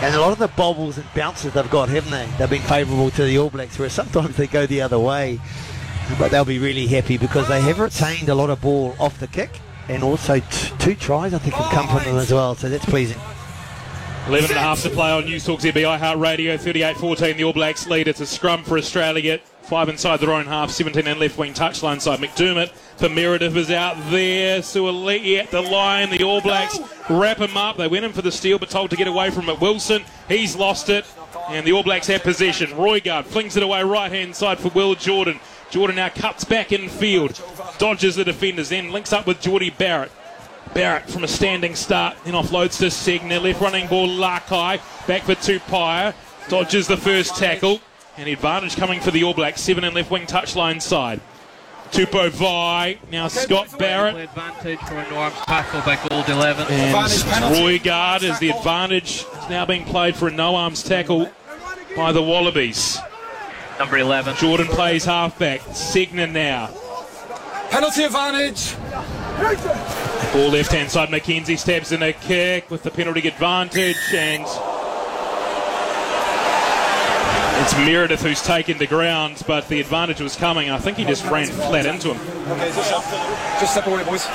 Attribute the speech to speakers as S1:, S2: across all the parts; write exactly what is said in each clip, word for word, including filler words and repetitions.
S1: And a lot of the bobbles and bounces they've got, haven't they? They've been favourable to the All Blacks, whereas sometimes they go the other way. But they'll be really happy because they have retained a lot of ball off the kick, and also t- two tries, I think, have come from them as well, so that's pleasing.
S2: eleven and a half to play on News Talk Z B iHeartRadio. thirty-eight fourteen, the All Blacks lead. It's a scrum for Australia. Five inside their own half, seventeen in left wing touchline side. McDermott for Meredith is out there. Suaalii at the line. The All Blacks wrap him up. They went in for the steal, but told to get away from it. Wilson, he's lost it. And the All Blacks have possession. Roigard flings it away right hand side for Will Jordan. Jordan now cuts back in field. Dodges the defenders, then links up with Geordie Barrett. Barrett from a standing start, then offloads to Segner. Left running ball, Lakai. Back for Tupaia. Dodges the first tackle. And the advantage coming for the All Blacks. Seven in left wing touchline side. Tupo Vai. Now Scott Barrett.
S3: Advantage for a Norms tackle by Gold eleven.
S2: And Roigard is the advantage. It's now being played for a no arms tackle by the Wallabies.
S3: Number eleven.
S2: Jordan plays halfback. Segner now.
S4: Penalty advantage.
S2: Ball left hand side. McKenzie stabs in a kick with the penalty advantage, and it's Meredith who's taken the ground, but the advantage was coming. I think he just ran flat into him.
S4: Okay, just, just step away, boys.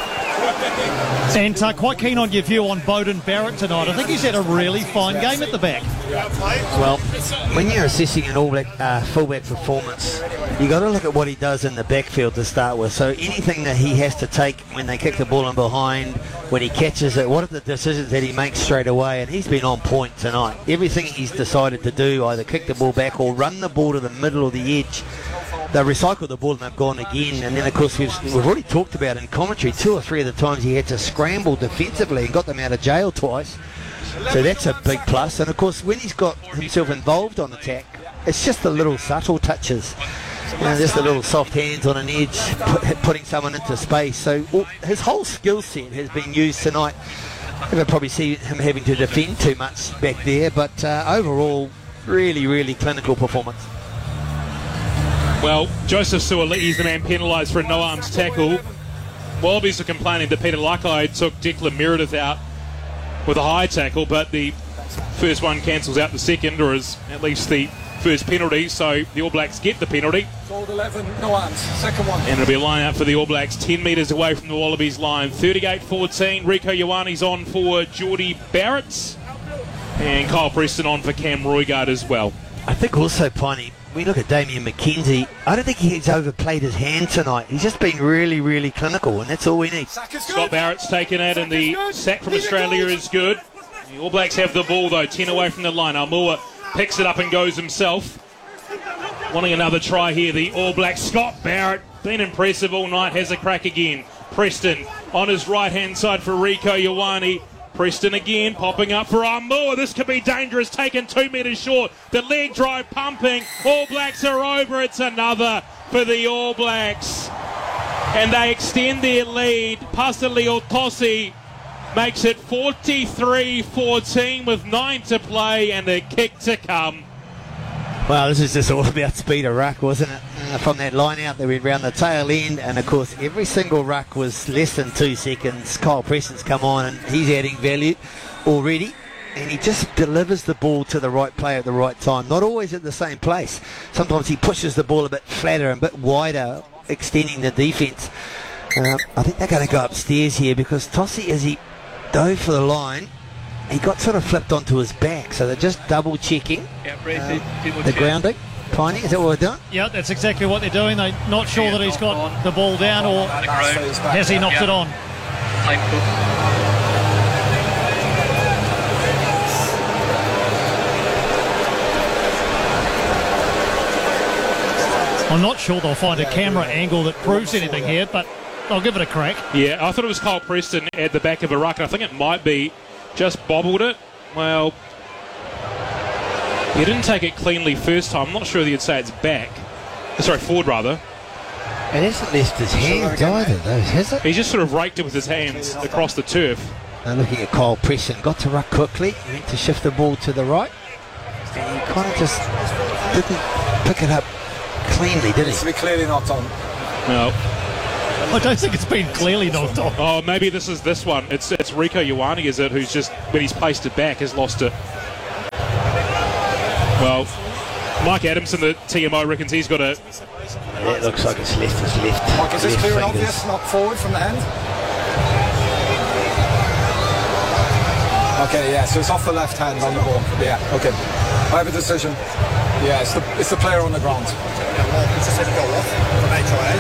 S5: And uh, quite keen on your view on Beauden Barrett tonight. I think he's had a really fine game at the back.
S1: Well, when you're assessing an All Black uh, fullback performance, you got to look at what he does in the backfield to start with. So anything that he has to take when they kick the ball in behind, when he catches it, what are the decisions that he makes straight away? And he's been on point tonight. Everything he's decided to do, either kick the ball back or run the ball to the middle or the edge, they recycled the ball and they've gone again. And then, of course, we've, we've already talked about in commentary two or three of the times he had to scramble defensively and got them out of jail twice. So that's a big plus. And, of course, when he's got himself involved on attack, it's just the little subtle touches. You know, just the little soft hands on an edge, put, putting someone into space. So all, his whole skill set has been used tonight. I don't probably see him having to defend too much back there, but uh, overall, really, really clinical performance.
S2: Well, Joseph Suaalii is the man penalised for a no-arms tackle. Wallabies are complaining that Peter Lakai took Declan Meredith out with a high tackle, but the first one cancels out the second, or is at least the first penalty, so the All Blacks get the penalty.
S4: Gold eleven, no arms, second one.
S2: And it'll be a line out for the All Blacks, ten metres away from the Wallabies line. thirty-eight fourteen, Rieko Ioane's on for Geordie Barrett, and Kyle Preston on for Cam Roigard as well.
S1: I think also, Piney, we look at Damien McKenzie, I don't think he's overplayed his hand tonight. He's just been really, really clinical, and that's all we need.
S2: Scott Barrett's taken it, and the sack from Australia is good. The All Blacks have the ball, though, ten away from the line. Almua picks it up and goes himself. Wanting another try here, the All Blacks. Scott Barrett, been impressive all night, has a crack again. Preston on his right-hand side for Rieko Ioane. Preston again, popping up for Almua. This could be dangerous, taken two metres short. The leg drive pumping. All Blacks are over. It's another for the All Blacks. And they extend their lead. Pasali Otosi makes it forty-three fourteen with nine to play and a kick to come.
S1: Well, this is just all about speed of ruck, wasn't it? Uh, from that line out, they went round the tail end, and of course, every single ruck was less than two seconds. Kyle Preston's come on, and he's adding value already, and he just delivers the ball to the right player at the right time. Not always at the same place. Sometimes he pushes the ball a bit flatter and a bit wider, extending the defence. Uh, I think they're going to go upstairs here because Tossi, as he dove for the line, he got sort of flipped onto his back, so they're just double checking
S3: Yeah,
S1: uh, the grounding. Piney, is that what we're doing?
S5: Yeah, that's exactly what they're doing. They're not sure
S3: Yeah,
S5: that he's got
S3: on.
S5: the ball down, or has he knocked
S3: Yeah.
S5: it on?
S3: Time
S5: I'm not sure they'll find a camera angle that proves anything here, but I'll give it a crack.
S2: Yeah, I thought it was Kyle Preston at the back of a ruck. I think it might be just bobbled it. Well, he didn't take it cleanly first time. I'm not sure that you'd say it's back. Sorry, forward rather.
S1: It hasn't left his hands either, though, has it?
S2: He just sort of raked it with his hands across the turf.
S1: Now looking at Kyle Preston, got to ruck quickly, went to shift the ball to the right, and he kind of just didn't pick it up cleanly, did he?
S4: To be clearly knocked on.
S2: No.
S5: I don't think it's been clearly knocked off.
S2: Oh, maybe this is this one. It's it's Rieko Ioane, is it, who's just, when he's placed it back, has lost it. Well, Mike Adamson, the T M O, reckons he's got a...
S1: Yeah, it looks like it's left, it's left.
S4: Mike, is this
S1: left
S4: clear and
S1: fingers.
S4: obvious? Not forward from the hand? Okay, yeah, so it's off the left hand on the ball. Yeah, okay. I have a decision. Yeah, it's the, it's the player on the ground.
S6: It's just said to go off from H I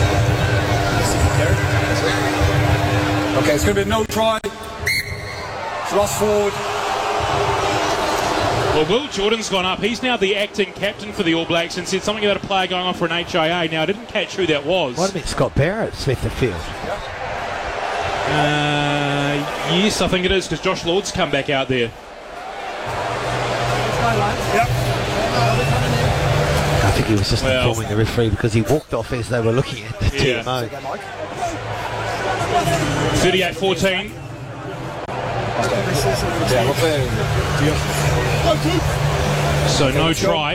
S6: A.
S4: Okay, it's going to be a no try. Ross forward.
S2: Well, Will Jordan's gone up. He's now the acting captain for the All Blacks and said something about a player going off for an H I A. Now, I didn't catch who that was.
S1: Might have been Scott Barrett's left the field.
S2: Uh, yes, I think it is, because Josh Lord's come back out there.
S1: I think he was just
S2: Well-
S1: informing the referee because he walked off as they were looking at the T
S2: Yeah.
S1: M O.
S2: thirty-eight fourteen.
S4: Yeah, we're playing.
S2: So no try.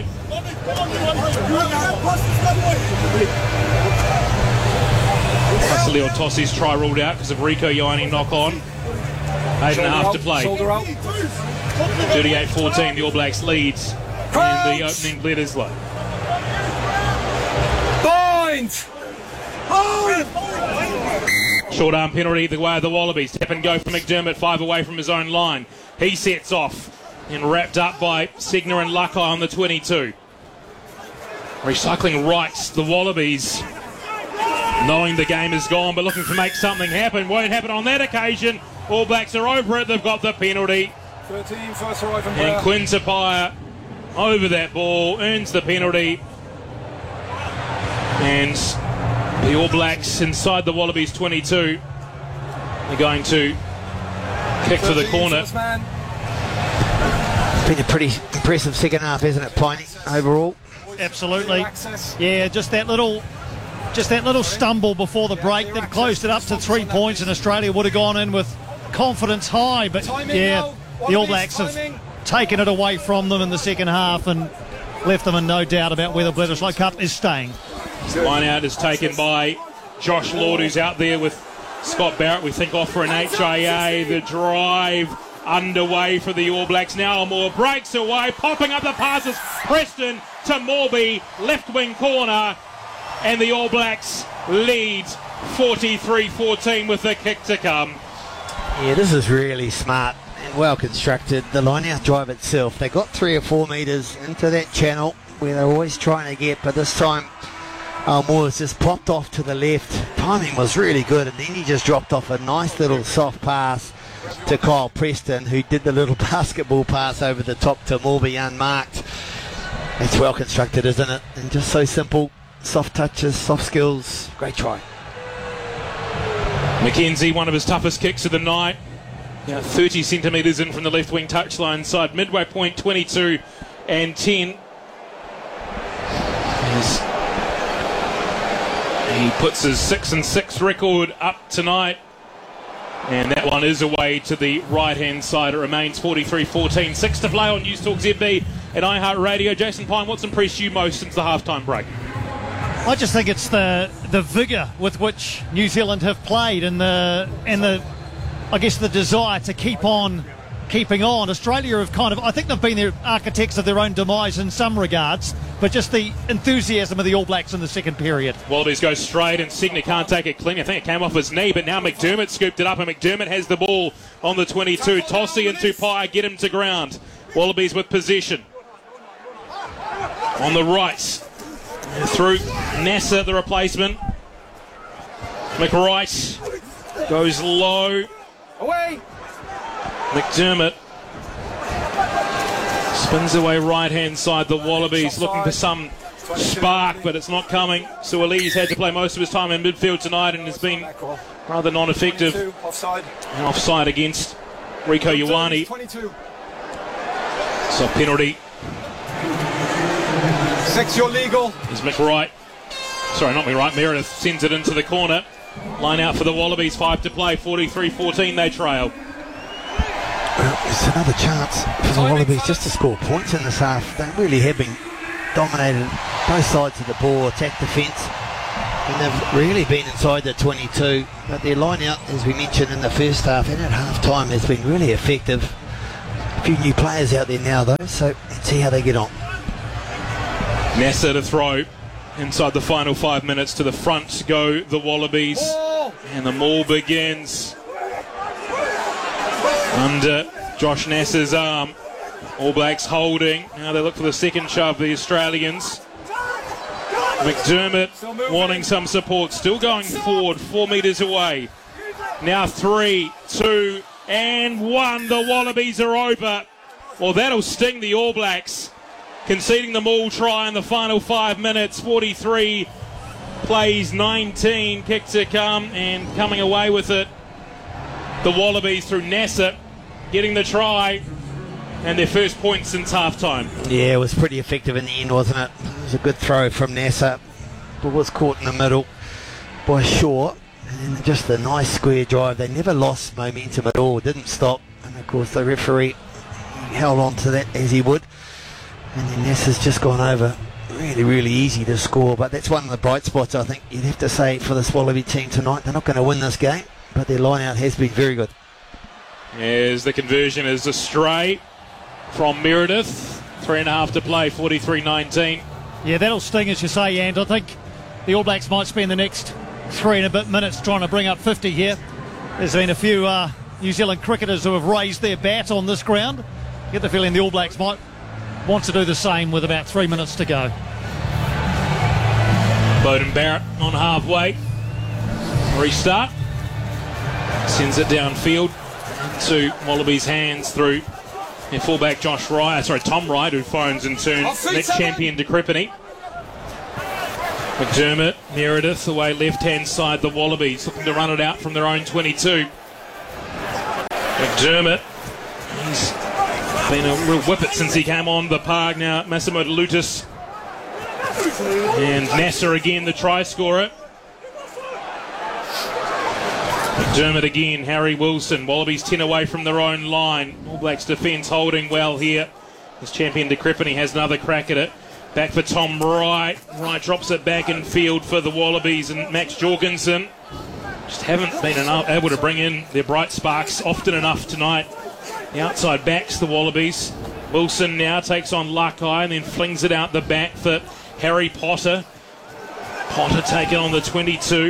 S2: Vasilio Tossi's try ruled out because of Rico Ioane knock on. Eight and a half to play.
S4: Shoulder out.
S2: thirty-eight fourteen, the All Blacks leads in the opening Bledisloe.
S4: Bind!
S2: Short arm penalty the way of the Wallabies. Tap and go for McDermott, five away from his own line. He sets off and wrapped up by Segner and Luckeye on the twenty-two. Recycling rights, the Wallabies, knowing the game is gone but looking to make something happen. Won't happen on that occasion. All Blacks are over it. They've got the penalty.
S4: thirteen, first arriving
S2: And
S4: player.
S2: Quinn Tapia over that ball, earns the penalty. And the All Blacks inside the Wallabies twenty-two are going to kick for the
S4: thirteen,
S2: corner.
S4: first man.
S1: Been a pretty impressive second half, isn't it, Piney, overall?
S5: Absolutely.
S4: Access.
S5: Yeah, just that little just that little stumble before the break that closed it up to three points, and Australia would have gone in with confidence high. But
S4: Timing
S5: yeah,
S4: now.
S5: the All
S4: Wallabies
S5: Blacks have
S4: timing.
S5: taken it away from them in the second half and left them in no doubt about where the Bledisloe Cup is staying.
S2: Line out is taken by Josh Lord, who's out there with Scott Barrett. We think off for an H I A. The drive underway for the All Blacks. Now Moore breaks away, popping up the passes. Preston to Morby, left wing corner, and the All Blacks lead forty-three fourteen with the kick to come.
S1: Yeah, this is really smart and well constructed. The line-out drive itself, they got three or four metres into that channel where they're always trying to get, but this time uh, Moore's just popped off to the left. Timing was really good, and then he just dropped off a nice little soft pass to Kyle Preston, who did the little basketball pass over the top to Morby unmarked. It's well constructed, isn't it? And just so simple. Soft touches, soft skills. Great try.
S2: McKenzie, one of his toughest kicks of the night. Now thirty centimetres in from the left wing touchline side. Midway point twenty-two and ten. As he puts his six and six record up tonight. And that one is away to the right-hand side. It remains forty-three fourteen. Six to play on News Talk Z B and iHeartRadio. Jason Pine, what's impressed you most since the halftime break?
S5: I just think it's the the vigour with which New Zealand have played, and the and the I guess the desire to keep on keeping on. Australia have kind of, I think they've been the architects of their own demise in some regards, but just the enthusiasm of the All Blacks in the second period.
S2: Wallabies go straight and Signer can't take it clean. I think it came off his knee, but now McDermott scooped it up and McDermott has the ball on the twenty-two. Tossi and Tupai get him to ground. Wallabies with possession. On the right, through Nasser, the replacement. McWright goes low.
S4: Away!
S2: McDermott spins away right-hand side. The Wallabies looking for some spark, but it's not coming. Suoli's had to play most of his time in midfield tonight and has been rather non-effective.
S4: twenty-two, offside.
S2: And offside against Rico Ioane.
S4: twenty-two.
S2: So penalty
S4: Six, you're legal.
S2: is McWright. Sorry, not McWright. Meredith sends it into the corner. Line out for the Wallabies. Five to play. forty-three fourteen. They trail.
S1: Well, it's another chance for the Wallabies just to score points in this half. They really have been dominated both sides of the ball, attack, defence, and they've really been inside the twenty-two. But their line out, as we mentioned in the first half and at half time, has been really effective. few new players out there now, though, so let's see how they get on.
S2: Nessa to throw inside the final five minutes. To the front go the Wallabies. And the maul begins under Josh Nessa's arm. All Blacks holding. Now they look for the second shove, the Australians. McDermott wanting some support. Still going forward, four metres away. Now three, two, and one. The Wallabies are over. Well, that'll sting the All Blacks. Conceding the maul try in the final five minutes. forty-three plays nineteen. Kick to come and coming away with it. The Wallabies through Nasser getting the try and their first point since half-time.
S1: Yeah, it was pretty effective in the end, wasn't it? It was a good throw from Nasser, but was caught in the middle by Shaw. And then just a nice square drive. They never lost momentum at all, didn't stop. And of course the referee held on to that as he would. And then Nasser's just gone over. Really, really easy to score, but that's one of the bright spots, I think, you'd have to say, for the Wallaby team tonight. They're not going to win this game, but their line-out has been very good.
S2: As the conversion is astray from Meredith. Three and a half to play, forty-three nineteen.
S5: Yeah, that'll sting, as you say, and I think the All Blacks might spend the next three and a bit minutes trying to bring up fifty here. There's been a few uh, New Zealand cricketers who have raised their bat on this ground. Get the feeling the All Blacks might want to do the same with about three minutes to go.
S2: Bowden Barrett on halfway. Restart. Sends it downfield to Wallabies' hands through their fullback Josh Wright, sorry, Tom Wright, who phones in turn Nick Champion to Crippeney. McDermott, Meredith, away left-hand side, the Wallabies looking to run it out from their own twenty-two. McDermott, he's been a real whippet since he came on the park. Now Massimo Lutis and Nasser again, the try scorer. McDermott again, Harry Wilson. Wallabies ten away from their own line. All Blacks defence holding well here. This Champion de Crippeney has another crack at it. Back for Tom Wright. Wright drops it back in field for the Wallabies, and Max Jorgensen just haven't been enough, able to bring in their bright sparks often enough tonight. The outside backs the Wallabies. Wilson now takes on Lakai and then flings it out the back for Harry Potter. Potter taken on the twenty-two.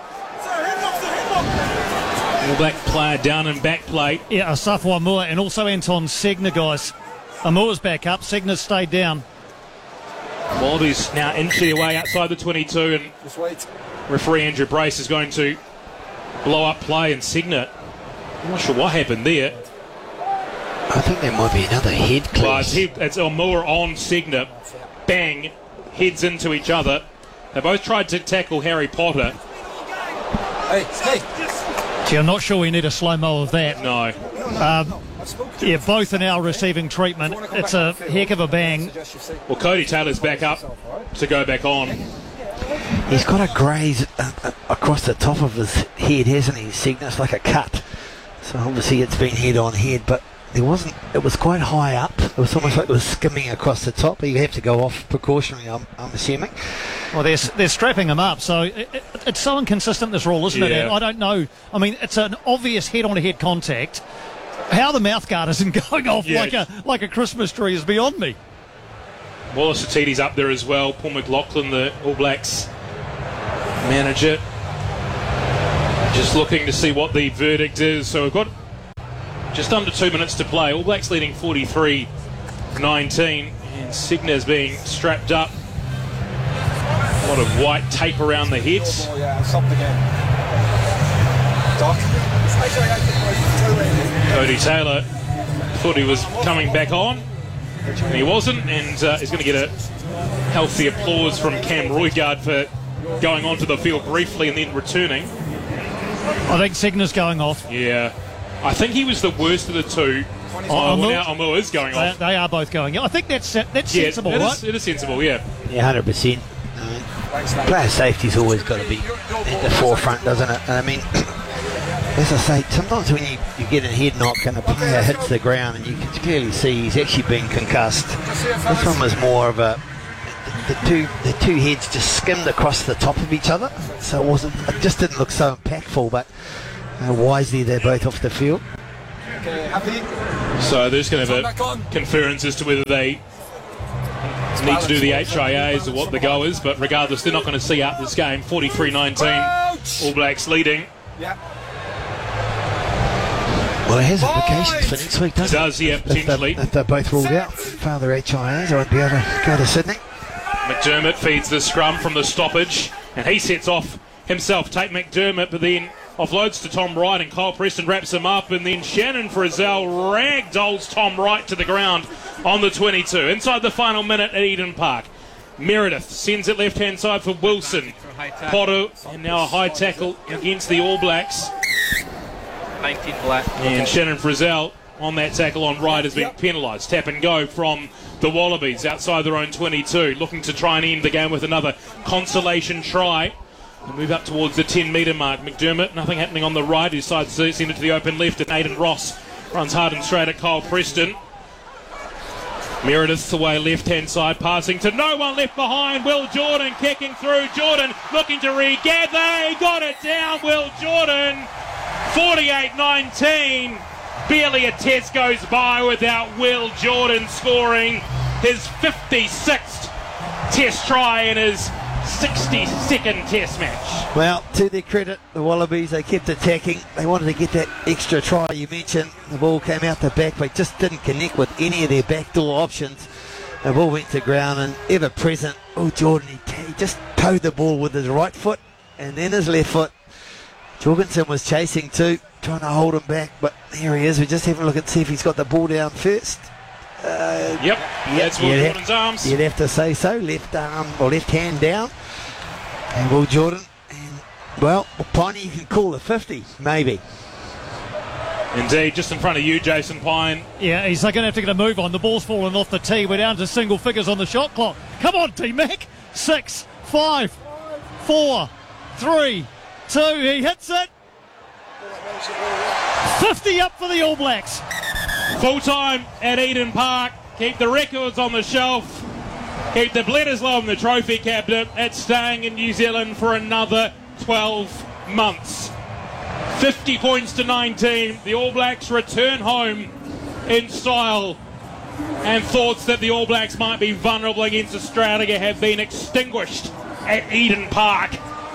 S2: All Black player down and back plate.
S5: Yeah, Asaf Wamua and also Anton Segner, guys. Amua's back up, Segner's stayed down.
S2: Wallabies now into the away outside the twenty-two, and
S4: Just wait.
S2: referee Andrew Brace is going to blow up play, and Segner, I'm not sure what happened there.
S1: I think there might be another head, please.
S2: Well, it's, head, it's Almua on Segner. Bang, heads into each other. They both tried to tackle Harry Potter.
S4: Hey, hey.
S5: Gee, I'm not sure we need a slow-mo of that.
S2: No.
S5: Um, yeah, both are now receiving treatment. It's a heck of a bang.
S2: Well, Cody Taylor's back up to go back on.
S1: He's got a graze uh, uh, across the top of his head, hasn't he? Segner, it's like a cut. So obviously it's been head on head, but there wasn't, it was quite high up. It was almost like it was skimming across the top. You have to go off precautionary, I'm, I'm assuming.
S5: Well, they're, they're strapping him up, so it, it, it's so inconsistent, this rule, isn't it?
S2: Yeah.
S5: And I don't know. I mean, it's an obvious head-on-head contact. How the mouthguard isn't going off
S2: Yeah.
S5: like a like a Christmas tree is beyond me.
S2: Wallace Atiti's up there as well. Paul McLaughlin, the All Blacks manager, just looking to see what the verdict is. So we've got just under two minutes to play. All Blacks leading forty-three nineteen, and Segner's being strapped up. A lot of white tape around the head.
S4: Oh, yeah, something in. Doc.
S2: Cody Taylor thought he was coming back on, and he wasn't, and uh, he's going to get a healthy applause from Cam Roygard for going onto the field briefly and then returning.
S5: I think Segner's going off.
S2: Yeah. I think he was the worst of the two. Oh, well,
S5: Amu-
S2: now Amu is going
S5: They,
S2: off.
S5: they are both going. I think that's that's
S2: Yeah,
S5: sensible,
S2: it
S5: right?
S2: is, it is sensible, yeah.
S1: Yeah, one hundred percent. Uh, player safety's always got to be at the forefront, doesn't it? And I mean, as I say, sometimes when you, you get a head knock and a player hits the ground and you can clearly see he's actually been concussed. This one was more of a, the, the two the two heads just skimmed across the top of each other, so it wasn't, it just didn't look so impactful, but uh, wisely they're both off the field.
S4: Okay, happy?
S2: So they're just going to
S4: Turn
S2: have
S4: back on.
S2: a conference as to whether they need to do the H I As or what the go is, but regardless, they're not going to see out this game. forty-three nineteen, All Blacks leading.
S4: Yeah.
S1: Well, it has implications for next week,
S2: It
S1: doesn't it?
S2: does, yeah,
S1: If they're,
S2: potentially.
S1: if they're both ruled out, father H I As, I won't be able to go to Sydney.
S2: McDermott feeds the scrum from the stoppage, and he sets off himself. Take McDermott, but then offloads to Tom Wright, and Kyle Preston wraps him up, and then Shannon Frizzell ragdolls Tom Wright to the ground on the twenty-two. Inside the final minute at Eden Park, Meredith sends it left-hand side for Wilson. Potter, and now a high tackle against the All Blacks.
S3: nineteen black.
S2: And Shannon Frizzell on that tackle on Wright has been penalised. Tap and go from the Wallabies outside their own twenty-two, looking to try and end the game with another consolation try. They move up towards the ten metre mark. McDermott, nothing happening on the right. He decides to send it to the open left, and Aidan Ross runs hard and straight at Kyle Preston. Meredith away left-hand side, passing to no one left behind. Will Jordan kicking through. Jordan looking to regather. He got it down. Will Jordan, forty-eight nineteen. Barely a test goes by without Will Jordan scoring his fifty-sixth test try in his sixty-second test match.
S1: Well, to their credit, the Wallabies, they kept attacking. They wanted to get that extra try you mentioned. The ball came out the back, but just didn't connect with any of their backdoor options. The ball went to ground, and ever present, oh, Jordan, he, he just towed the ball with his right foot and then his left foot. Jorgensen was chasing too, trying to hold him back, but there he is. We just have a look and see if he's got the ball down first. Uh,
S2: Yep, that's Will
S1: you'd have-
S2: Jordan's arms.
S1: You'd have to say so. Left arm or left hand down. And Will Jordan. And, well, Piney, you can call the fifty, maybe.
S2: Indeed, just in front of you, Jason Pine.
S5: Yeah, he's going to have to get a move on. The ball's fallen off the tee. We're down to single figures on the shot clock. Come on, T-Mac. Six, five, four, three, two. He hits it. fifty up for the All Blacks.
S2: Full time at Eden Park. Keep the records on the shelf. Keep the Bledisloe in the trophy cabinet. It's staying in New Zealand for another twelve months. fifty points to nineteen. The All Blacks return home in style. And thoughts that the All Blacks might be vulnerable against Australia have been extinguished at Eden Park.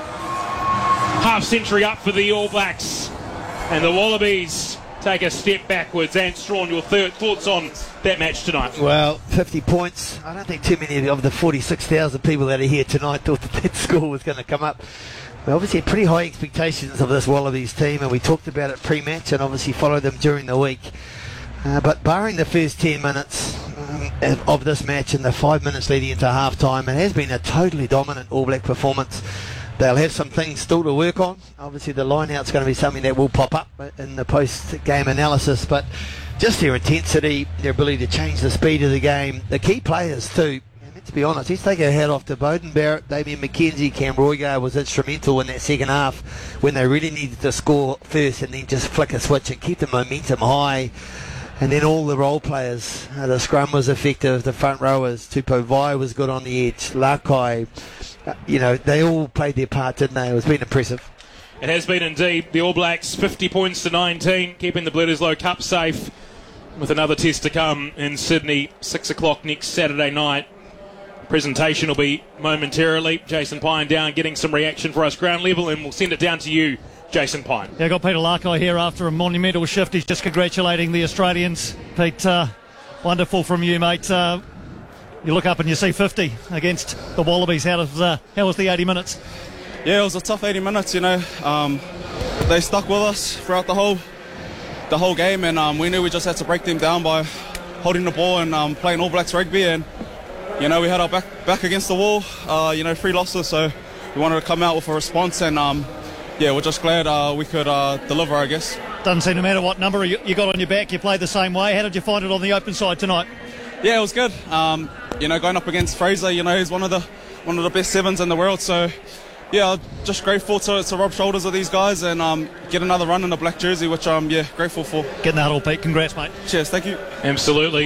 S2: Half century up for the All Blacks. And the Wallabies take a step backwards. And Strawn, your third thoughts on that match tonight?
S1: Well, fifty points. I don't think too many of the forty-six thousand people that are here tonight thought that that score was going to come up. We obviously had pretty high expectations of this Wallabies team, and we talked about it pre-match and obviously followed them during the week. Uh, but barring the first ten minutes um, of this match and the five minutes leading into half-time, it has been a totally dominant All Black performance. They'll have some things still to work on. Obviously, the line-out's going to be something that will pop up in the post-game analysis, but just their intensity, their ability to change the speed of the game, the key players too. And to be honest, let's take our hat off to Bowden Barrett, Damien McKenzie, Cam Roygar was instrumental in that second half when they really needed to score first and then just flick a switch and keep the momentum high. And then all the role players, uh, the scrum was effective, the front rowers, Tupou Vai was good on the edge, Lakai, uh, you know, they all played their part, didn't they? It was been impressive.
S2: It has been indeed. The All Blacks fifty points to nineteen, keeping the Bledisloe Cup safe with another test to come in Sydney, six o'clock next Saturday night. Presentation will be momentarily. Jason Pine down getting some reaction for us ground level, and we'll send it down to you, Jason Pine.
S5: Yeah, got Peter Lakai here after a monumental shift. He's just congratulating the Australians. Pete, uh, wonderful from you, mate. Uh, you look up and you see fifty against the Wallabies. How, does, uh, how was the eighty minutes?
S7: Yeah, it was a tough eighty minutes, you know. Um, they stuck with us throughout the whole the whole game, and um, we knew we just had to break them down by holding the ball and um, playing All Blacks rugby. And, you know, we had our back, back against the wall, uh, you know, three losses, so we wanted to come out with a response, and, um, yeah, we're just glad uh, we could uh, deliver, I guess.
S5: Doesn't seem no matter what number you, you got on your back, you played the same way. How did you find it on the open side tonight?
S7: Yeah, it was good. Um, you know, going up against Fraser, you know, he's one of the one of the best sevens in the world, so... Yeah, just grateful to, to rub shoulders with these guys and um, get another run in the black jersey, which I'm yeah grateful for.
S5: Getting that all, Pete. Congrats, mate.
S7: Cheers, thank you.
S2: Absolutely.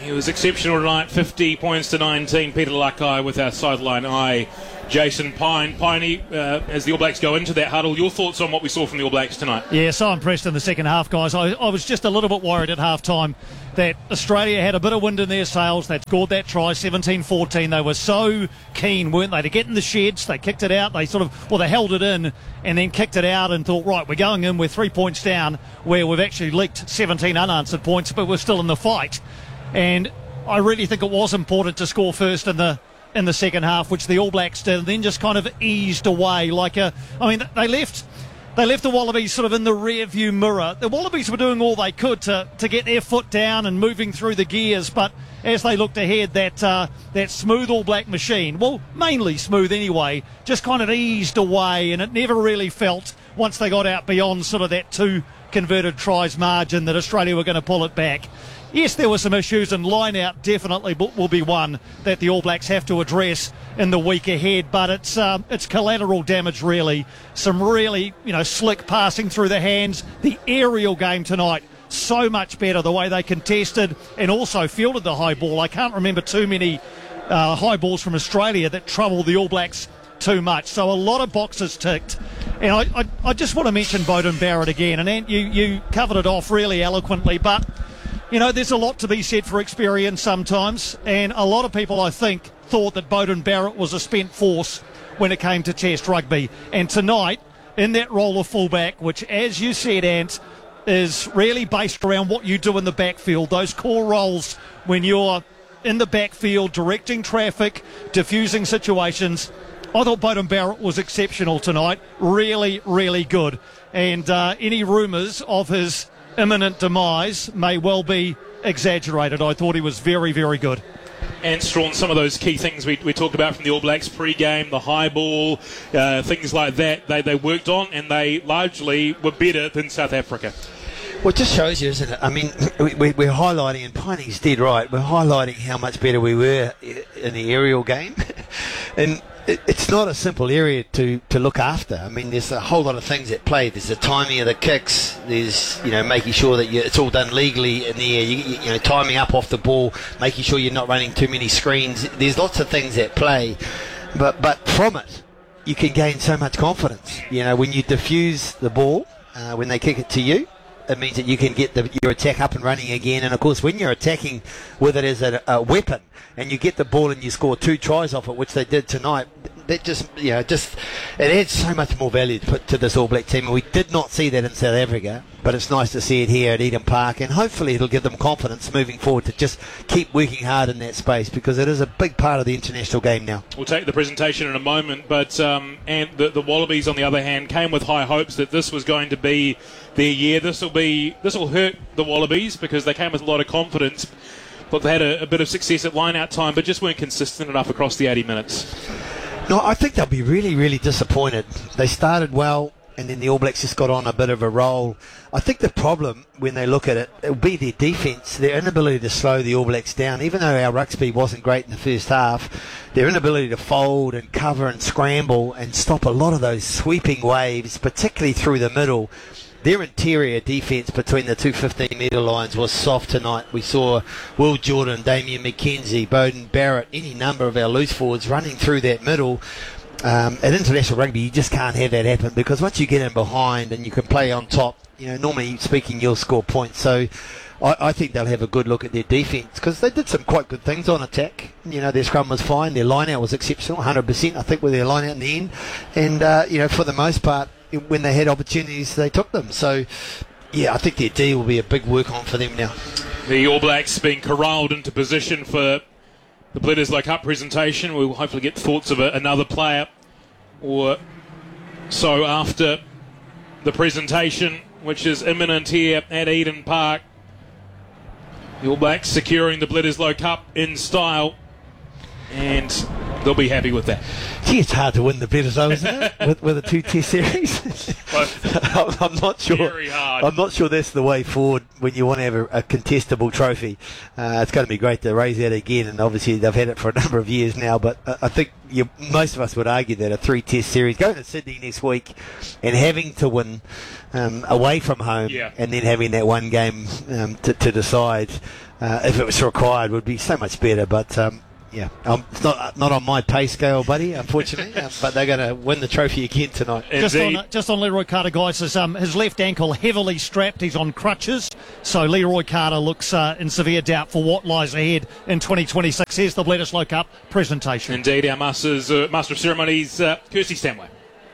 S2: He was exceptional tonight, fifty points to nineteen. Peter Lakai with our sideline eye. Jason Pine. Piney, uh, as the All Blacks go into that huddle, your thoughts on what we saw from the All Blacks tonight?
S5: Yeah, so impressed in the second half, guys. I, I was just a little bit worried at half-time that Australia had a bit of wind in their sails. They scored that try, seventeen fourteen. They were so keen, weren't they, to get in the sheds. They kicked it out. They sort of, well, they held it in and then kicked it out and thought, right, we're going in, we're three points down, where we've actually leaked seventeen unanswered points, but we're still in the fight. And I really think it was important to score first in the in the second half, which the All Blacks did, and then just kind of eased away like a. I mean, they left they left the Wallabies sort of in the rear view mirror. The Wallabies were doing all they could to, to get their foot down and moving through the gears, but as they looked ahead, that uh, that smooth All Black machine, well, mainly smooth anyway, just kind of eased away, and it never really felt, once they got out beyond sort of that two converted tries margin, that Australia were going to pull it back. Yes, there were some issues, and line-out definitely will be one that the All Blacks have to address in the week ahead, but it's um, it's collateral damage, really. Some really, you know, slick passing through the hands. The aerial game tonight, so much better, the way they contested and also fielded the high ball. I can't remember too many uh, high balls from Australia that troubled the All Blacks too much. So a lot of boxes ticked. And I, I, I just want to mention Beauden Barrett again, and Ant, you, you covered it off really eloquently, but you know, there's a lot to be said for experience sometimes, and a lot of people, I think, thought that Beauden Barrett was a spent force when it came to Test rugby. And tonight, in that role of fullback, which, as you said, Ant, is really based around what you do in the backfield, those core roles when you're in the backfield, directing traffic, diffusing situations. I thought Beauden Barrett was exceptional tonight, really, really good. And uh, any rumours of his imminent demise may well be exaggerated. I thought he was very, very good.
S2: And Strawn, some of those key things we, we talked about from the All Blacks pre-game, the high ball, uh, things like that, they, they worked on, and they largely were better than South Africa.
S1: Well, it just shows you, isn't it? I mean, we, we're highlighting, and Piney's dead right, we're highlighting how much better we were in the aerial game. And it, it's not a simple area to, to look after. I mean, there's a whole lot of things at play. There's the timing of the kicks. There's, you know, making sure that you, it's all done legally in the air. You, you know, timing up off the ball, making sure you're not running too many screens. There's lots of things at play. But, but from it, you can gain so much confidence. You know, when you diffuse the ball, uh, when they kick it to you, it means that you can get the, your attack up and running again. And, of course, when you're attacking with it as a, a weapon and you get the ball and you score two tries off it, which they did tonight, that just, you know, just, it adds so much more value to put to this All Black team. And we did not see that in South Africa, but it's nice to see it here at Eden Park. And hopefully it'll give them confidence moving forward to just keep working hard in that space, because it is a big part of the international game now.
S2: We'll take the presentation in a moment, but um, and the, the Wallabies, on the other hand, came with high hopes that this was going to be their year. This will be this will hurt the Wallabies because they came with a lot of confidence, but they had a, a bit of success at line-out time, but just weren't consistent enough across the eighty minutes.
S1: No, I think they'll be really, really disappointed. They started well, and then the All Blacks just got on a bit of a roll. I think the problem, when they look at it, it'll be their defence, their inability to slow the All Blacks down. Even though our ruck speed wasn't great in the first half, their inability to fold and cover and scramble and stop a lot of those sweeping waves, particularly through the middle. Their interior defence between the two fifteen-metre lines was soft tonight. We saw Will Jordan, Damien McKenzie, Beauden Barrett, any number of our loose forwards running through that middle. Um, at international rugby, you just can't have that happen, because once you get in behind and you can play on top, you know, normally speaking, you'll score points. So I, I think they'll have a good look at their defence, because they did some quite good things on attack. You know, their scrum was fine, their line-out was exceptional, one hundred percent, I think, with their line-out in the end. And, uh, you know, for the most part, when they had opportunities, they took them. So, yeah, I think their D will be a big work on for them now.
S2: The All Blacks being corralled into position for the Bledisloe Cup presentation. We'll hopefully get thoughts of a, another player or so after the presentation, which is imminent here at Eden Park. The All Blacks securing the Bledisloe Cup in style, and they'll be happy with that.
S1: Gee, it's hard to win the Bledisloe, isn't it? with, with a two-test series. I'm, I'm not sure.
S2: Very hard.
S1: I'm not sure that's the way forward when you want to have a, a contestable trophy. Uh, it's going to be great to raise that again, and obviously they've had it for a number of years now. But uh, I think you, most of us would argue that a three-test series, going to Sydney next week, and having to win um, away from home,
S2: yeah.
S1: and then having that one game um, to, to decide. uh, if it was required, would be so much better. But um, yeah, um, it's not not on my pay scale, buddy, unfortunately. uh, but they're going to win the trophy again tonight.
S5: Just on, uh, just on Leroy Carter, guys, is, um, his left ankle heavily strapped. He's on crutches. So Leroy Carter looks uh, in severe doubt for what lies ahead in twenty twenty-six. Here's the Bledisloe Cup presentation.
S2: Indeed, our Masters, uh, Master of Ceremonies, uh, Kirsty Stanway.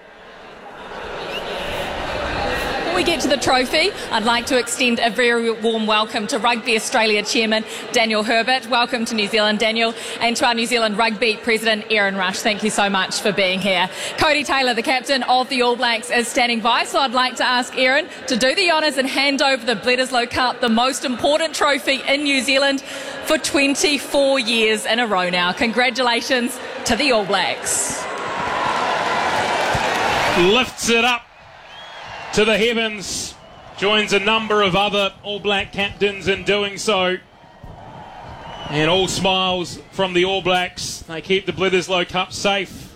S8: We get to the trophy, I'd like to extend a very warm welcome to Rugby Australia Chairman Daniel Herbert. Welcome to New Zealand, Daniel, and to our New Zealand Rugby President Aaron Rush. Thank you so much for being here. Cody Taylor, the captain of the All Blacks, is standing by, so I'd like to ask Aaron to do the honours and hand over the Bledisloe Cup, the most important trophy in New Zealand for twenty-four years in a row now. Congratulations to the All Blacks.
S2: Lifts it up to the heavens, joins a number of other All Black captains in doing so, and all smiles from the All Blacks. They keep the Bledisloe Cup safe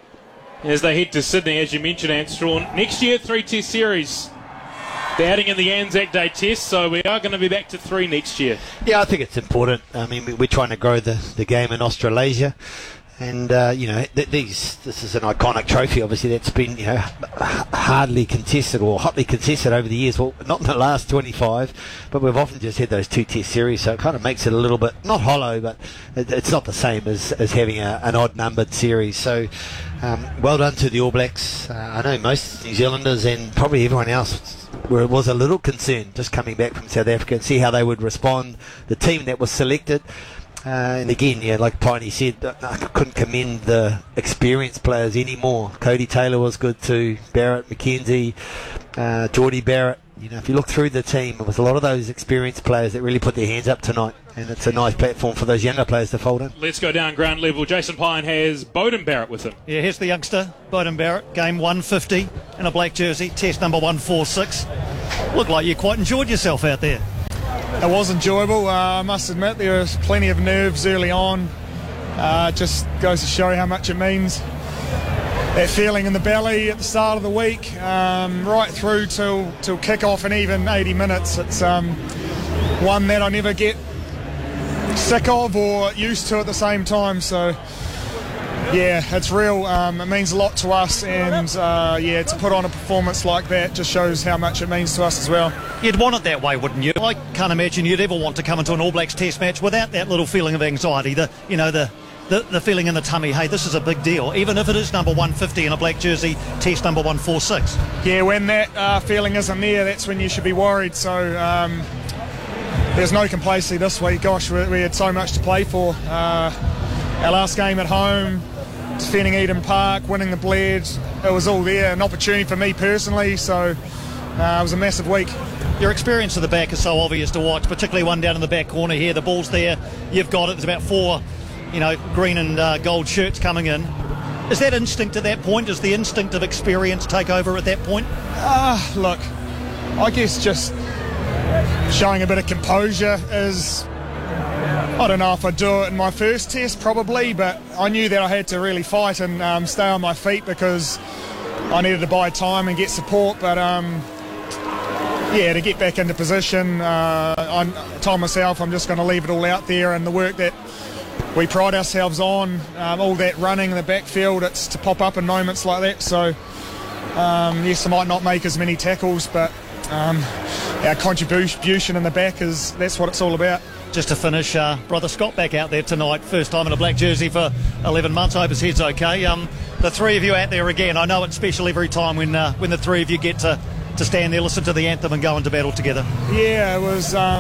S2: as they head to Sydney, as you mentioned, Anstrawn. Next year, three test series. They're adding in the Anzac Day test, so we are going to be back to three next year.
S1: Yeah, I think it's important. I mean, we're trying to grow the, the game in Australasia. And, uh, you know, th- these this is an iconic trophy, obviously, that's been, you know, hardly contested or hotly contested over the years. Well, not in the last twenty-five, but we've often just had those two test series, so it kind of makes it a little bit, not hollow, but it, it's not the same as, as having a, an odd-numbered series. So, um, well done to the All Blacks. Uh, I know most New Zealanders and probably everyone else were, was a little concerned just coming back from South Africa and see how they would respond. The team that was selected. Uh, and again, yeah, like Piney said, I couldn't commend the experienced players anymore. Cody Taylor was good too, Barrett, McKenzie, uh, Geordie Barrett. You know, if you look through the team, it was a lot of those experienced players that really put their hands up tonight, and it's a nice platform for those younger players to fold in.
S2: Let's go down ground level. Jason Pine has Beauden Barrett with him.
S5: Yeah, here's the youngster, Beauden Barrett, game one fifty in a black jersey, test number one forty-six. Looked like you quite enjoyed yourself out there.
S9: It was enjoyable. Uh, I must admit there was plenty of nerves early on. Uh, just goes to show how much it means. That feeling in the belly at the start of the week, um, right through till till kick-off and even eighty minutes. It's um, one that I never get sick of or used to at the same time. So yeah, it's real. Um, it means a lot to us, and uh, yeah, to put on a performance like that just shows how much it means to us as well.
S5: You'd want it that way, wouldn't you? I can't imagine you'd ever want to come into an All Blacks Test match without that little feeling of anxiety. The you know the. The, the feeling in the tummy, hey, this is a big deal, even if it is number one fifty in a black jersey, test number one forty-six.
S9: Yeah, when that uh, feeling isn't there, that's when you should be worried. So um, there's no complacency this week. Gosh, we, we had so much to play for. Uh, our last game at home, defending Eden Park, winning the Bled, it was all there. An opportunity for me personally, so uh, it was a massive week.
S5: Your experience at the back is so obvious to watch, particularly one down in the back corner here. The ball's there, you've got it, there's about four you know, green and uh, gold shirts coming in. Is that instinct at that point? Does the instinct of experience take over at that point?
S9: Uh, look, I guess just showing a bit of composure is, I don't know if I'd do it in my first test probably, but I knew that I had to really fight and um, stay on my feet because I needed to buy time and get support. But um, yeah, to get back into position, uh, I told myself I'm just going to leave it all out there, and the work that we pride ourselves on, um, all that running in the backfield, it's to pop up in moments like that. So um, yes, I might not make as many tackles, but um, our contribution in the back is, that's what it's all about.
S5: Just to finish, uh, brother Scott back out there tonight, first time in a black jersey for eleven months. I hope his head's okay. Um, the three of you out there again, I know it's special every time when uh, when the three of you get to, to stand there, listen to the anthem and go into battle together.
S9: Yeah, it was um,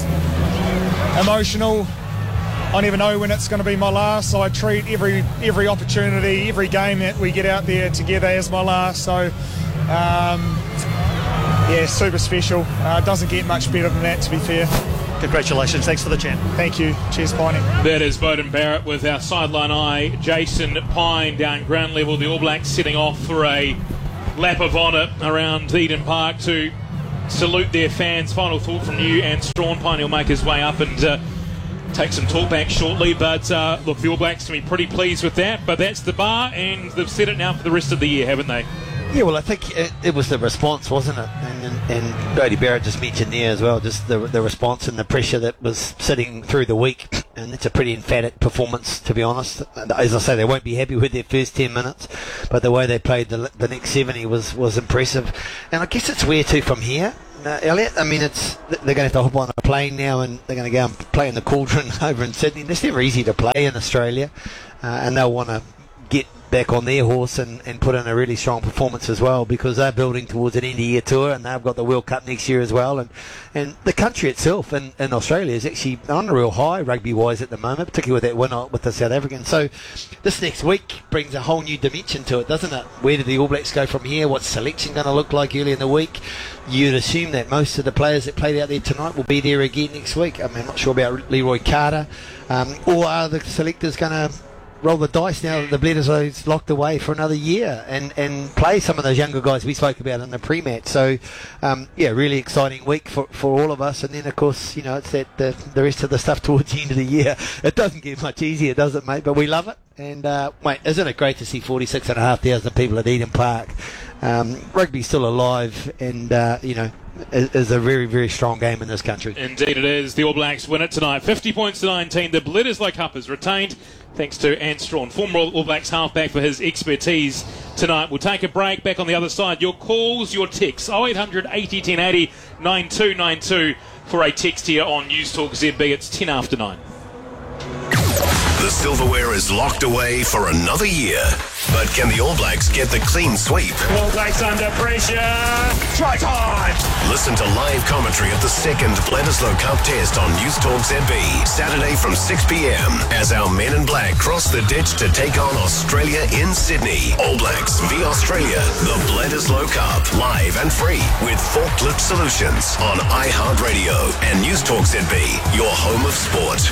S9: emotional. I never know when it's going to be my last, so I treat every every opportunity, every game that we get out there together as my last. So, um, yeah, super special. Uh, doesn't get much better than that, to be fair.
S5: Congratulations. Thanks for the chat.
S9: Thank you. Cheers, Piney.
S2: That is Beauden Barrett with our sideline eye, Jason Pine, down ground level. The All Blacks setting off for a lap of honour around Eden Park to salute their fans. Final thought from you, and Strawn. Pine will make his way up and Uh, take some talk back shortly, but uh, look, the All Blacks can be pretty pleased with that, but that's the bar, and they've set it now for the rest of the year, haven't they?
S1: Yeah, well, I think it, it was the response, wasn't it? And, and and Brody Barrett just mentioned there as well, just the the response and the pressure that was sitting through the week, and it's a pretty emphatic performance, to be honest. As I say, they won't be happy with their first ten minutes, but the way they played the, the next seventy was, was impressive. And I guess it's where to from here, uh, Elliot. I mean, it's they're going to have to hop on a plane now, and they're going to go and play in the Cauldron over in Sydney. It's never easy to play in Australia, uh, and they'll want to get back on their horse and, and put in a really strong performance as well, because they're building towards an end of year tour, and they've got the World Cup next year as well, and and the country itself in, in Australia is actually on a real high rugby wise at the moment, particularly with that win with the South Africans. So this next week brings a whole new dimension to it, doesn't it? Where do the All Blacks go from here? What's selection going to look like early in the week? You'd assume that most of the players that played out there tonight will be there again next week. I mean, I'm not sure about Leroy Carter, um, or are the selectors going to roll the dice now that the Bledisloe's locked away for another year and, and play some of those younger guys we spoke about in the pre-match. So, um, yeah, really exciting week for, for all of us. And then, of course, you know, it's that the, the rest of the stuff towards the end of the year. It doesn't get much easier, does it, mate? But we love it. And, uh, mate, isn't it great to see forty-six and a half thousand people at Eden Park? Um, rugby's still alive, and, uh, you know, is, is a very, very strong game in this country.
S2: Indeed it is. The All Blacks win it tonight. fifty points to nineteen. The Bledisloe Cup is retained thanks to Ant Strawn, former All Blacks halfback, for his expertise tonight. We'll take a break. Back on the other side. Your calls, your texts. oh eight hundred eighty ten eighty nine two nine two for a text here on News Talk Z B. It's ten after nine.
S10: The silverware is locked away for another year. But can the All Blacks get the clean sweep?
S11: All Blacks under pressure. Try time.
S10: Listen to live commentary of the second Bledisloe Cup test on News Talk Z B, Saturday from six p.m. as our men in black cross the ditch to take on Australia in Sydney. All Blacks v Australia, the Bledisloe Cup, live and free with Forklift Solutions on iHeartRadio and News Talk Z B, your home of sport.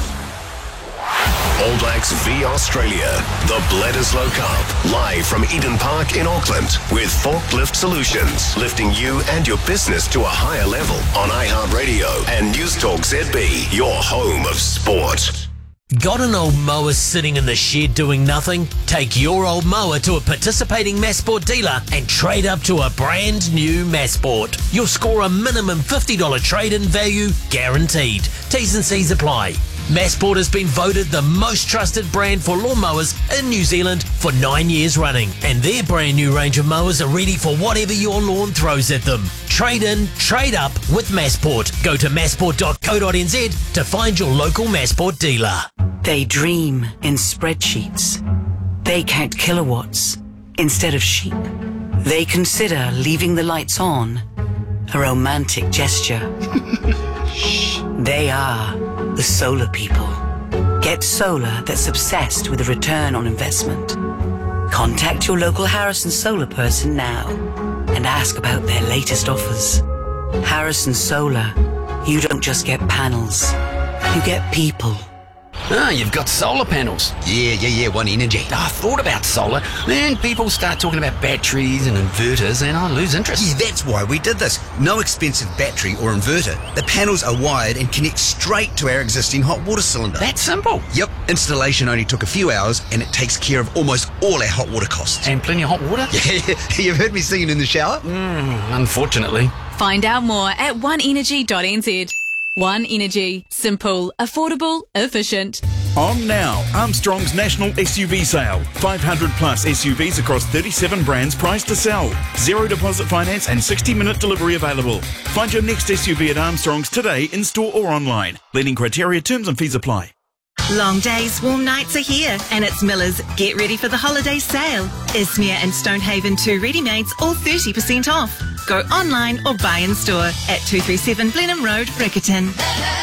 S10: All Blacks v Australia, the Bledisloe Cup, live from Eden Park in Auckland with Forklift Solutions, lifting you and your business to a higher level on iHeartRadio and News Talk Z B, your home of sport.
S12: Got an old mower sitting in the shed doing nothing? Take your old mower to a participating Massport dealer and trade up to a brand new Massport. You'll score a minimum fifty dollars trade-in value guaranteed. T's and C's apply. Massport has been voted the most trusted brand for lawnmowers in New Zealand for nine years running, and their brand new range of mowers are ready for whatever your lawn throws at them. Trade in, trade up with Massport. Go to massport dot co dot n z to find your local Massport dealer.
S13: They dream in spreadsheets. They count kilowatts instead of sheep. They consider leaving the lights on a romantic gesture. They are the solar people. Get solar that's obsessed with a return on investment. Contact your local Harrison Solar person now and ask about their latest offers. Harrison Solar, you don't just get panels, you get people.
S14: Ah, you've got solar panels. Yeah, yeah, yeah, One Energy. I thought about solar, then people start talking about batteries and inverters, and I lose interest.
S15: Yeah, that's why we did this. No expensive battery or inverter. The panels are wired and connect straight to our existing hot water cylinder.
S14: That simple?
S15: Yep. Installation only took a few hours, and it takes care of almost all our hot water costs.
S14: And plenty of hot water?
S15: Yeah, you've heard me singing in the shower?
S14: Mm, unfortunately.
S16: Find out more at one energy dot n z. One Energy. Simple, affordable, efficient.
S17: On now, Armstrong's National S U V Sale. five hundred plus S U Vs across thirty-seven brands priced to sell. Zero deposit finance and sixty minute delivery available. Find your next S U V at Armstrong's today in store or online. Leading criteria, terms and fees apply.
S18: Long days, warm nights are here, and it's Miller's Get Ready for the Holiday Sale. Ismere and Stonehaven two ready-mades, all thirty percent off. Go online or buy in store at two thirty-seven Blenheim Road, Riccarton.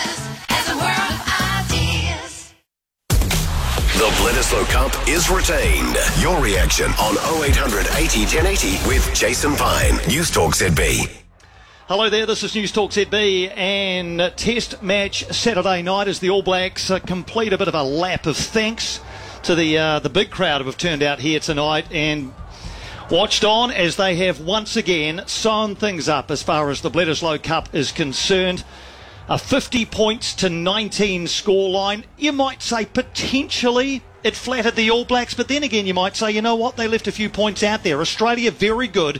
S10: The Bledisloe Cup is retained. Your reaction on oh eight hundred eighty ten eighty with Jason Pine. News Talk Z B.
S5: Hello there, this is News Talk Z B, and Test match Saturday night as the All Blacks uh, complete a bit of a lap of thanks to the uh, the big crowd who have turned out here tonight and watched on as they have once again sewn things up as far as the Bledisloe Cup is concerned. A fifty points to nineteen scoreline. You might say potentially it flattered the All Blacks, but then again you might say, you know what, they left a few points out there. Australia very good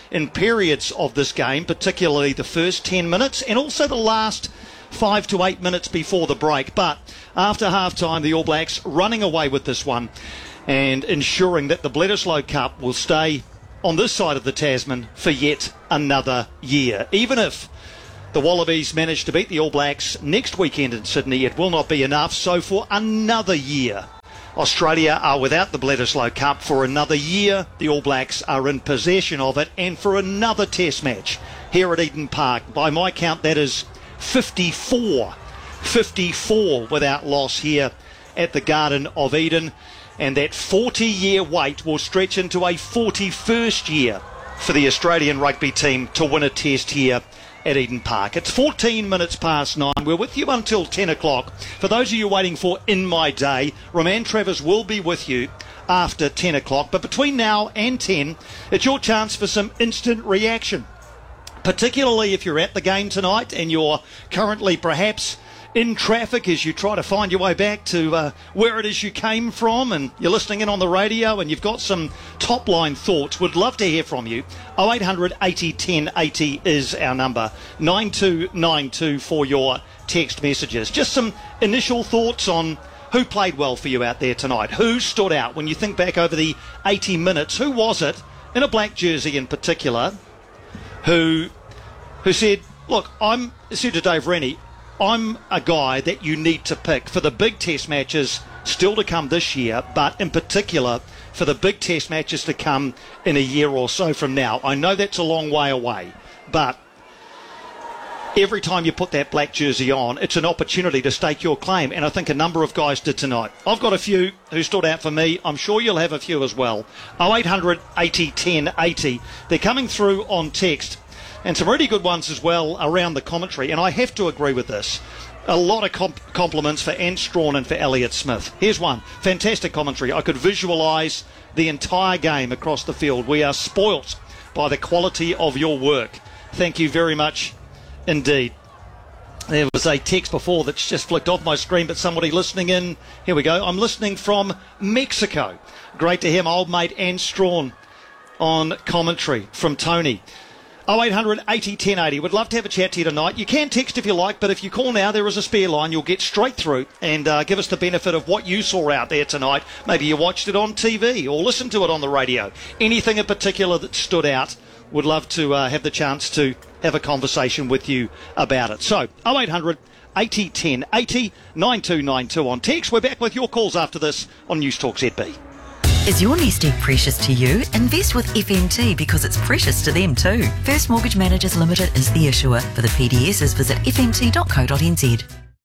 S5: in periods of this game, particularly the first ten minutes and also the last five to eight minutes before the break. But after half-time, the All Blacks running away with this one and ensuring that the Bledisloe Cup will stay on this side of the Tasman for yet another year. Even if the Wallabies manage to beat the All Blacks next weekend in Sydney, it will not be enough. So for another year, Australia are without the Bledisloe Cup. For another year, the All Blacks are in possession of it. And for another test match here at Eden Park, by my count, that is fifty-four. fifty-four without loss here at the Garden of Eden. And that forty-year wait will stretch into a forty-first year for the Australian rugby team to win a test here at Eden Park. It's fourteen minutes past nine. We're with you until ten o'clock. For those of you waiting for In My Day, Roman Travers will be with you after ten o'clock. But between now and ten, it's your chance for some instant reaction. Particularly if you're at the game tonight and you're currently perhaps in traffic as you try to find your way back to uh, where it is you came from, and you're listening in on the radio and you've got some top line thoughts. Would love to hear from you. oh eight hundred eighty ten eighty is our number. nine two nine two for your text messages. Just some initial thoughts on who played well for you out there tonight. Who stood out when you think back over the eighty minutes? Who was it, in a black jersey in particular, who who said, look, I'm said to Dave Rennie, I'm a guy that you need to pick for the big test matches still to come this year, but in particular for the big test matches to come in a year or so from now. I know that's a long way away, but every time you put that black jersey on, it's an opportunity to stake your claim, and I think a number of guys did tonight. I've got a few who stood out for me. I'm sure you'll have a few as well. oh eight hundred eighty ten eighty. They're coming through on text. And some really good ones as well around the commentary. And I have to agree with this. A lot of comp- compliments for Ant Strawn and for Elliott Smith. Here's one. Fantastic commentary. I could visualise the entire game across the field. We are spoilt by the quality of your work. Thank you very much indeed. There was a text before that's just flicked off my screen, but somebody listening in. Here we go. I'm listening from Mexico. Great to hear my old mate Ant Strawn on commentary from Tony. oh eight hundred eighty ten eighty. Would love to have a chat to you tonight. You can text if you like, but if you call now, there is a spare line. You'll get straight through and uh, give us the benefit of what you saw out there tonight. Maybe you watched it on T V or listened to it on the radio. Anything in particular that stood out, would love to uh, have the chance to have a conversation with you about it. So, oh eight hundred eighty ten eighty, nine two nine two on text. We're back with your calls after this on News Talk Z B.
S19: Is your nest egg precious to you? Invest with F M T because it's precious to them too. First Mortgage Managers Limited is the issuer. For the P D Ss, visit f m t dot co dot n z.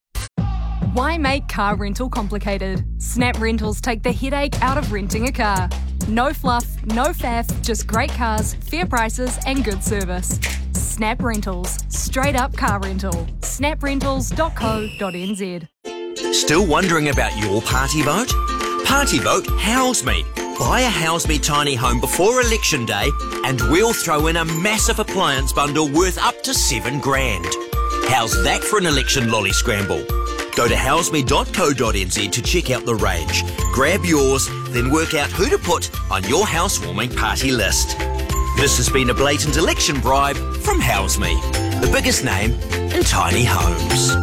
S20: Why make car rental complicated? Snap Rentals take the headache out of renting a car. No fluff, no faff, just great cars, fair prices and good service. Snap Rentals. Straight up car rental. snap rentals dot co dot n z.
S21: Still wondering about your party vote? Party vote House Me. Buy a House Me tiny home before election day and we'll throw in a massive appliance bundle worth up to seven grand. How's that for an election lolly scramble? Go to house me dot co dot n z to check out the range. Grab yours, then work out who to put on your housewarming party list. This has been a blatant election bribe from House Me, the biggest name in tiny homes.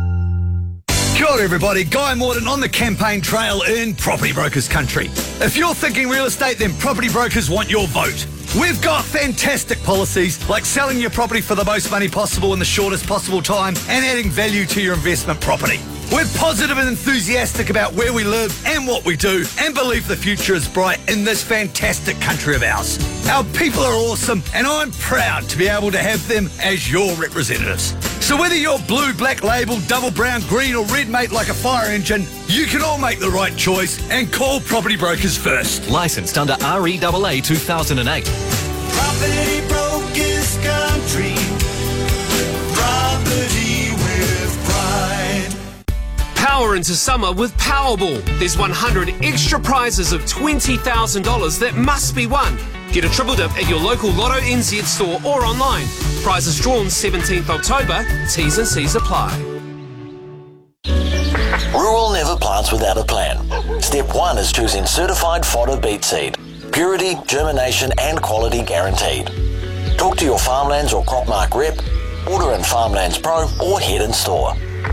S15: Kia ora everybody, Guy Morton on the campaign trail in Property Brokers Country. If you're thinking real estate, then Property Brokers want your vote. We've got fantastic policies like selling your property for the most money possible in the shortest possible time and adding value to your investment property. We're positive and enthusiastic about where we live and what we do and believe the future is bright in this fantastic country of ours. Our people are awesome and I'm proud to be able to have them as your representatives. So whether you're blue, black label, double brown, green or red mate like a fire engine, you can all make the right choice and call Property Brokers first.
S22: Licensed under R E A A two thousand eight.
S23: Property Brokers Country. Property with pride.
S24: Power into summer with Powerball. There's one hundred extra prizes of twenty thousand dollars that must be won. Get a triple dip at your local Lotto N Z store or online. Prizes drawn seventeenth October. T's and C's apply.
S25: Rural never plants without a plan. Step one is choosing certified fodder beet seed. Purity, germination and quality guaranteed. Talk to your Farmlands or Cropmark rep, order in Farmlands Pro or head in store.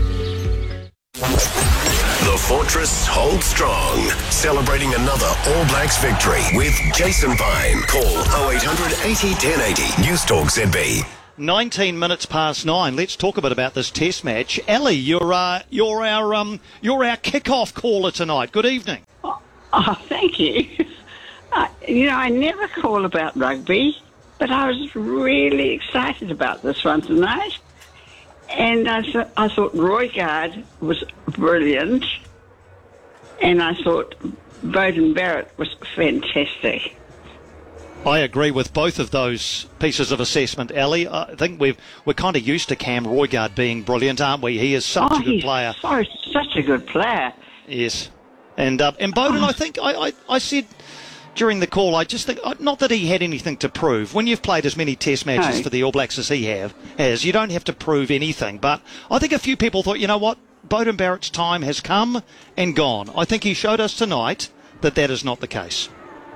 S10: The Fortress holds strong, celebrating another All Blacks victory with Jason Pine. Call oh eight hundred eighty ten eighty. News Talk Z B.
S5: nineteen minutes past nine. Let's talk a bit about this Test match. Ellie, you're uh, you're our um, you're our kick-off caller tonight. Good evening.
S3: Oh, oh thank you. Uh, you know, I never call about rugby, but I was really excited about this one tonight. And I, th- I thought Roigard was brilliant, and I thought Beauden Barrett was fantastic.
S5: I agree with both of those pieces of assessment, Ellie. I think we've, we're kind of used to Cam Roigard being brilliant, aren't we? He is such
S3: oh,
S5: a good
S3: he's
S5: player.
S3: So, such a good player.
S5: Yes. And uh, and Beauden, oh. I think, I, I, I said during the call, I just think, not that he had anything to prove. When you've played as many Test matches
S3: no.
S5: for the All Blacks as he have, has, you don't have to prove anything. But I think a few people thought, you know what, Beauden Barrett's time has come and gone. I think he showed us tonight that that is not the case.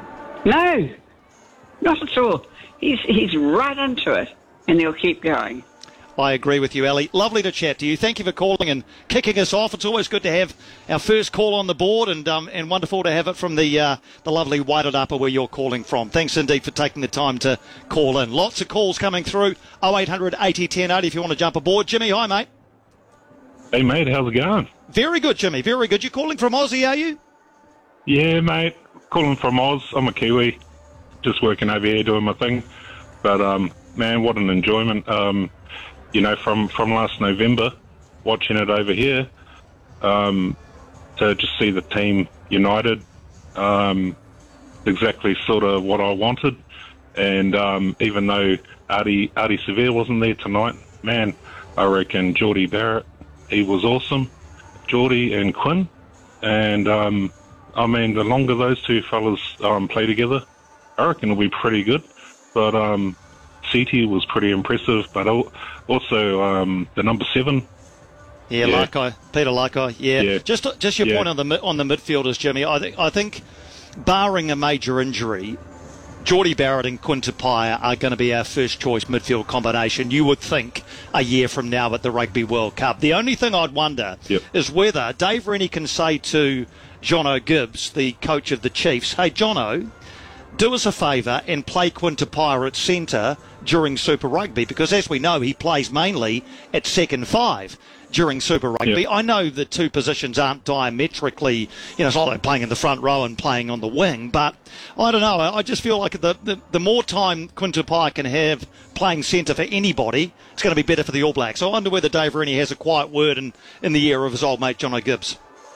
S3: No, not at all. He's, he's right into it, and he'll keep going.
S5: I agree with you, Ellie. Lovely to chat to you. Thank you for calling and kicking us off. It's always good to have our first call on the board, and um, and wonderful to have it from the uh, the lovely Wairarapa where you're calling from. Thanks indeed for taking the time to call in. Lots of calls coming through. oh eight hundred eighty ten eighty if you want to jump aboard. Jimmy, hi, mate.
S4: Hey, mate. How's it going?
S5: Very good, Jimmy. Very good. You're calling from Aussie, are you?
S4: Yeah, mate. Calling from Oz. I'm a Kiwi. Just working over here doing my thing. But, um, man, what an enjoyment. Um... You know, from, from last November, watching it over here, um, to just see the team united, um, exactly sort of what I wanted. And um, even though Artie, Artie Severe wasn't there tonight, man, I reckon Geordie Barrett, he was awesome. Geordie and Quinn. And, um, I mean, the longer those two fellas um, play together, I reckon it'll be pretty good. But, um... C T was pretty impressive, but also um, the number seven.
S5: Yeah, yeah. Lakai, Peter Lakai. Yeah. yeah, just just your
S4: yeah.
S5: point on the on the midfielders, Jimmy. I think I think, barring a major injury, Geordie Barrett and Quinn Tupaia are going to be our first choice midfield combination. You would think a year from now at the Rugby World Cup. The only thing I'd wonder
S4: yep.
S5: is whether Dave Rennie can say to Jono Gibbs, the coach of the Chiefs, "Hey, Jono, do us a favour and play Quinn Tupaia at centre during Super Rugby," because as we know, he plays mainly at second five during Super Rugby.
S4: Yep.
S5: I know the two positions aren't diametrically, you know, it's not like playing in the front row and playing on the wing, but I don't know, I just feel like the, the, the more time Quinn Tupaia can have playing centre for anybody, it's going to be better for the All Blacks. So I wonder whether Dave Rennie has a quiet word in, in the ear of his old mate Jono Gibbs.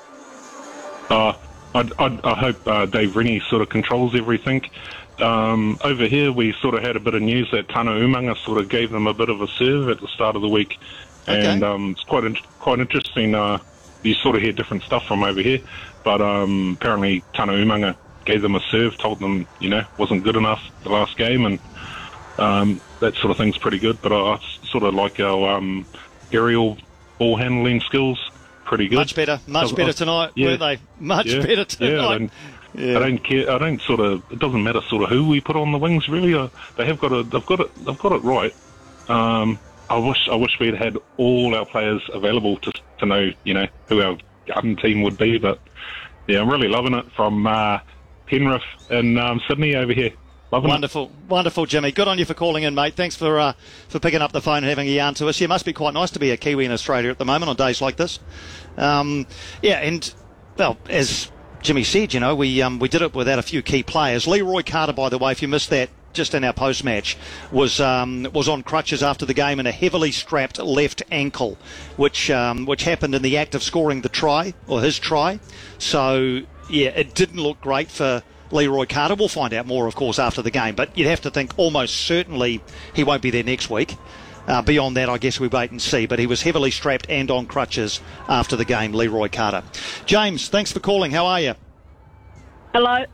S4: Uh, I, I, I hope uh, Dave Rennie sort of controls everything. Um, over here, we sort of had a bit of news that Tana Umaga sort of gave them a bit of a serve at the start of the week,
S5: okay.
S4: and um, it's quite in- quite interesting. Uh, you sort of hear different stuff from over here, but um, apparently Tana Umaga gave them a serve, told them you know wasn't good enough the last game, and um, that sort of thing's pretty good. But I, I sort of like our um, aerial ball handling skills, pretty good.
S5: Much better, much better tonight,
S4: yeah,
S5: weren't they? Much
S4: yeah,
S5: better tonight.
S4: Yeah, Yeah. I don't care. I don't sort of. It doesn't matter sort of who we put on the wings. Really, uh, they have got it. They've got it. They've got it right. Um, I wish. I wish we'd had all our players available to to know. You know who our gun team would be. But yeah, I'm really loving it from uh, Penrith and um, Sydney over here. Loving
S5: wonderful,
S4: it.
S5: wonderful, Jimmy. Good on you for calling in, mate. Thanks for uh, for picking up the phone and having a yarn to us. Yeah, it must be quite nice to be a Kiwi in Australia at the moment on days like this. Um, yeah, and well, as Jimmy said, you know, we um, we did it without a few key players. Leroy Carter, by the way, if you missed that, just in our post-match, was um, was on crutches after the game and a heavily strapped left ankle, which um, which happened in the act of scoring the try, or his try. So, yeah, it didn't look great for Leroy Carter. We'll find out more, of course, after the game, but you'd have to think almost certainly he won't be there next week. Uh, beyond that, I guess we wait and see. But he was heavily strapped and on crutches after the game, Leroy Carter. James, thanks for calling. How are you?
S6: Hello.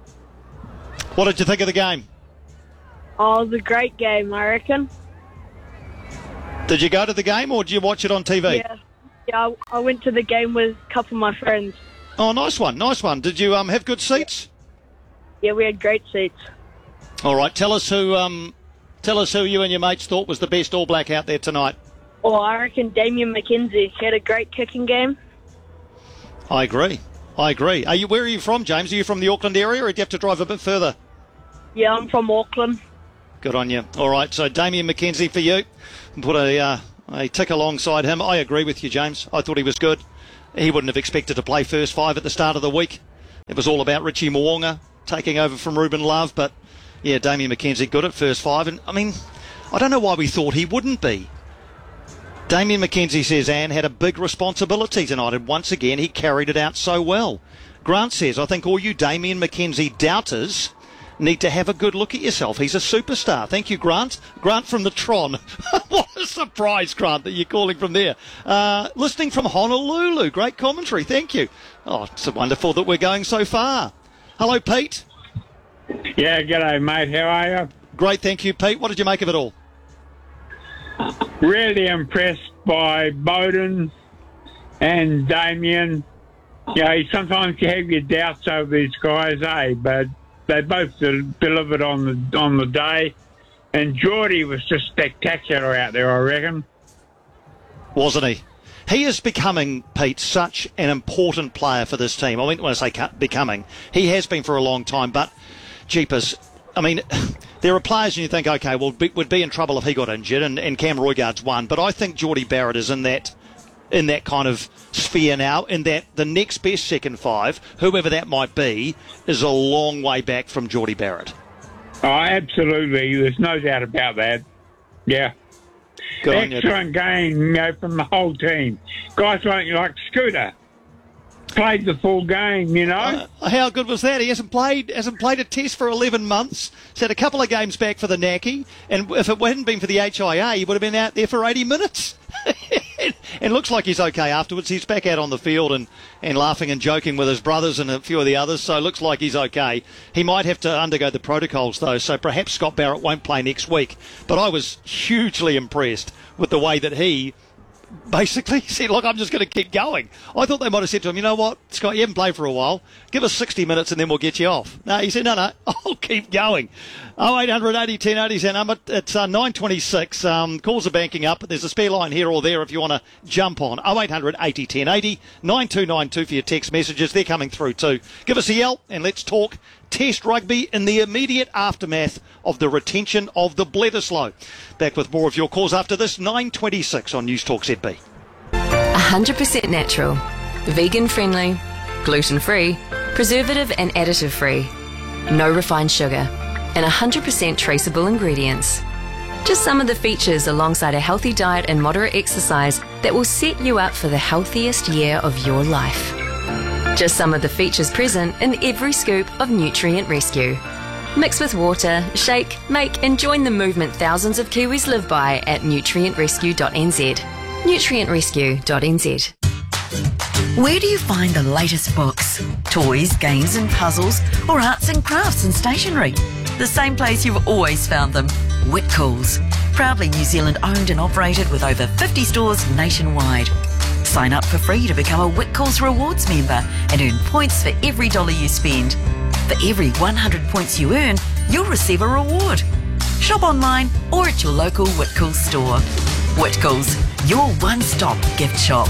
S5: What did you think of the game?
S6: Oh, it was a great game, I reckon.
S5: Did you go to the game or did you watch it on T V?
S6: Yeah, yeah. I, I went to the game with a couple of my friends.
S5: Oh, nice one, nice one. Did you um have good seats?
S6: Yeah, we had great seats.
S5: All right, tell us who um Tell us who you and your mates thought was the best All Black out there tonight.
S6: Oh, I reckon Damien McKenzie. He had a great kicking game.
S5: I agree. I agree. Are you? Where are you from, James? Are you from the Auckland area, or do you have to drive a bit further?
S6: Yeah, I'm from Auckland.
S5: Good on you. All right, so Damien McKenzie for you. Put a, uh, a tick alongside him. I agree with you, James. I thought he was good. He wouldn't have expected to play first five at the start of the week. It was all about Richie Mo'unga taking over from Ruben Love, but yeah, Damien McKenzie good at first five. And I mean, I don't know why we thought he wouldn't be. Damien McKenzie says Anne had a big responsibility tonight, and once again he carried it out so well. Grant says, I think all you Damien McKenzie doubters need to have a good look at yourself. He's a superstar. Thank you, Grant. Grant from the Tron. What a surprise, Grant, that you're calling from there. Uh, listening from Honolulu. Great commentary. Thank you. Oh, it's wonderful that we're going so far. Hello, Pete.
S1: Yeah, g'day, mate. How are you?
S5: Great, thank you, Pete. What did you make of it all?
S1: Really impressed by Bowden and Damien. You know, sometimes you have your doubts over these guys, eh? But they both delivered on the on the day. And Geordie was just spectacular out there, I reckon.
S5: Wasn't he? He is becoming, Pete, such an important player for this team. I mean, when I say becoming, he has been for a long time, but jeepers, I mean, there are players and you think, okay, well, would be in trouble if he got injured, and, and Cam Roigard's one. But I think Geordie Barrett is in that in that kind of sphere now, in that the next best second five, whoever that might be, is a long way back from Geordie Barrett.
S1: Oh, absolutely. There's no doubt about that. Yeah.
S5: Good
S1: Excellent game, you know, from the whole team. Guys like, like Scooter played the full game, you know.
S5: Uh, how good was that? He hasn't played hasn't played a test for eleven months. He's had a couple of games back for the Naki, and if it hadn't been for the H I A, he would have been out there for eighty minutes. And looks like he's okay afterwards. He's back out on the field and, and laughing and joking with his brothers and a few of the others, so it looks like he's okay. He might have to undergo the protocols, though, so perhaps Scott Barrett won't play next week. But I was hugely impressed with the way that he basically said, look, I'm just going to keep going. I thought they might have said to him, you know what, Scott, you haven't played for a while. Give us sixty minutes and then we'll get you off. No, he said, no, no, I'll keep going. oh eight hundred eighty ten eighty is our number. It's uh, nine twenty-six. Um, calls are banking up, but there's a spare line here or there if you want to jump on. oh eight hundred eighty ten eighty, nine two nine two for your text messages. They're coming through too. Give us a yell and let's talk Test rugby in the immediate aftermath of the retention of the Bledisloe. Back with more of your calls after this, nine twenty-six on News Talk Z B.
S2: one hundred percent natural, vegan friendly, gluten free, preservative and additive free, no refined sugar, and one hundred percent traceable ingredients. Just some of the features alongside a healthy diet and moderate exercise that will set you up for the healthiest year of your life. Just some of the features present in every scoop of Nutrient Rescue. Mix with water, shake, make and join the movement thousands of Kiwis live by at nutrient rescue dot n z. nutrient rescue dot n z.
S19: Where do you find the latest books, toys, games and puzzles, or arts and crafts and stationery? The same place you've always found them, Whitcoulls. Proudly New Zealand owned and operated with over fifty stores nationwide. Sign up for free to become a Whitcoulls Rewards member and earn points for every dollar you spend. For every one hundred points you earn, you'll receive a reward. Shop online or at your local Whitcoulls store. Whitcoulls, your one-stop gift shop.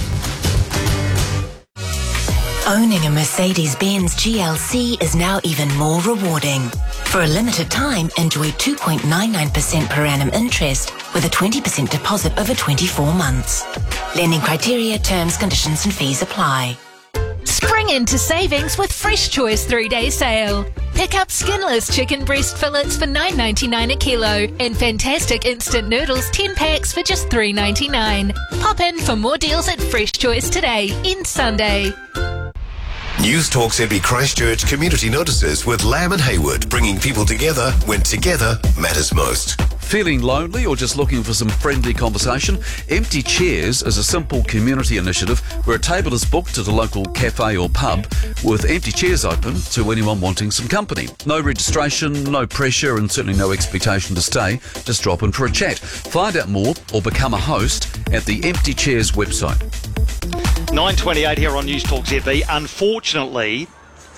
S7: Owning a Mercedes-Benz G L C is now even more rewarding. For a limited time, enjoy two point nine nine percent per annum interest with a twenty percent deposit over twenty-four months. Lending criteria, terms, conditions and fees apply.
S8: Spring into savings with Fresh Choice three-day sale. Pick up skinless chicken breast fillets for nine ninety-nine a kilo and fantastic instant noodles ten packs for just three ninety-nine. Pop in for more deals at Fresh Choice today, in Sunday.
S10: News Talk Z B Christchurch community notices with Lamb and Haywood, bringing people together when together matters most.
S9: Feeling lonely or just looking for some friendly conversation? Empty Chairs is a simple community initiative where a table is booked at a local cafe or pub with empty chairs open to anyone wanting some company. No registration, no pressure and certainly no expectation to stay. Just drop in for a chat. Find out more or become a host at the Empty Chairs website.
S5: nine twenty-eight here on News Talk Z B. Unfortunately,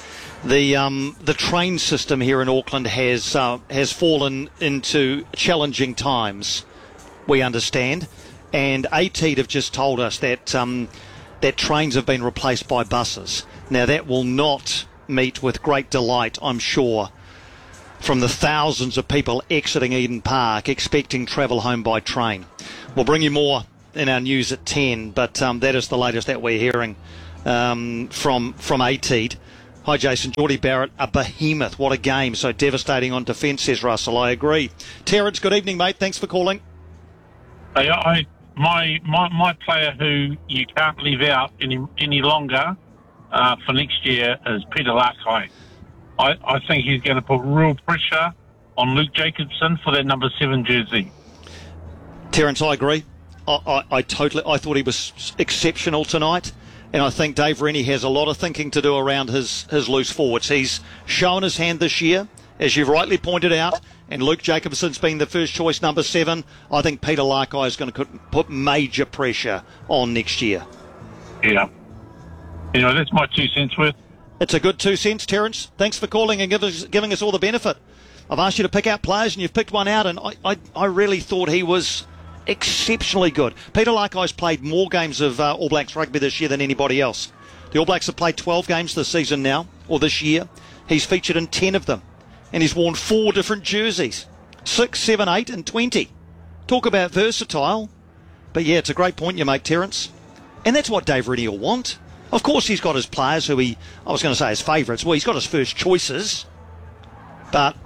S5: The um, the train system here in Auckland has uh, has fallen into challenging times, we understand, and A T E have just told us that um, that trains have been replaced by buses. Now that will not meet with great delight, I'm sure, from the thousands of people exiting Eden Park expecting travel home by train. We'll bring you more in our news at ten, but um, that is the latest that we're hearing um, from from A T E. Hi, Jason. Geordie Barrett, a behemoth. What a game. So devastating on defence, says Russell. I agree. Terence, good evening, mate. Thanks for calling.
S11: Hey, I, my, my my player who you can't leave out any any longer uh, for next year is Peter Larkai. I, I think he's going to put real pressure on Luke Jacobson for that number seven jersey.
S5: Terence, I agree. I, I, I totally. I thought he was exceptional tonight. And I think Dave Rennie has a lot of thinking to do around his, his loose forwards. He's shown his hand this year, as you've rightly pointed out, and Luke Jacobson's been the first choice number seven. I think Peter Larkai is going to put major pressure on next year.
S11: Yeah. You know, that's my two cents worth.
S5: It's a good two cents, Terence. Thanks for calling and give us, giving us all the benefit. I've asked you to pick out players and you've picked one out, and I, I, I really thought he was exceptionally good. Peter Larkai's played more games of uh, All Blacks rugby this year than anybody else. The All Blacks have played twelve games this season now, or this year. He's featured in ten of them, and he's worn four different jerseys. Six, seven, eight, and twenty. Talk about versatile. But yeah, it's a great point you make, Terence. And that's what Dave Rennie will want. Of course he's got his players who he, I was going to say his favourites. Well, he's got his first choices. But,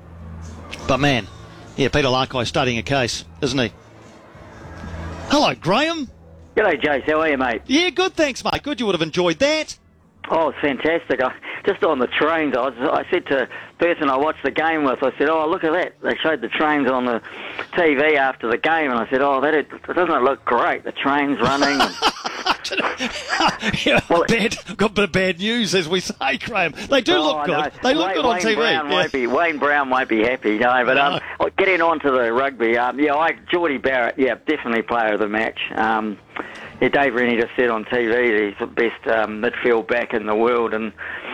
S5: but man, yeah, Peter Larkai's studying a case, isn't he? Hello, Graham.
S12: G'day, Jace. How are you, mate?
S5: Yeah, good, thanks, mate. Good, you would have enjoyed that.
S12: Oh, it's fantastic. I, just on the trains, I, was, I said to the person I watched the game with, I said, oh, look at that. They showed the trains on the T V after the game, and I said, oh, that it, doesn't it look great? The trains running. And...
S5: yeah, well, bad, got a bit of bad news, as we say, Graham. They do
S12: oh,
S5: look good.
S12: No.
S5: They look
S12: Wayne,
S5: good on
S12: Wayne
S5: T V.
S12: Brown
S5: yeah.
S12: won't be, Wayne Brown won't be happy, no. But um,
S5: no.
S12: getting on to the rugby, um, yeah, I, Geordie Barrett, yeah, definitely player of the match. Um, yeah, Dave Rennie just said on T V he's the best um, midfield back in the world, and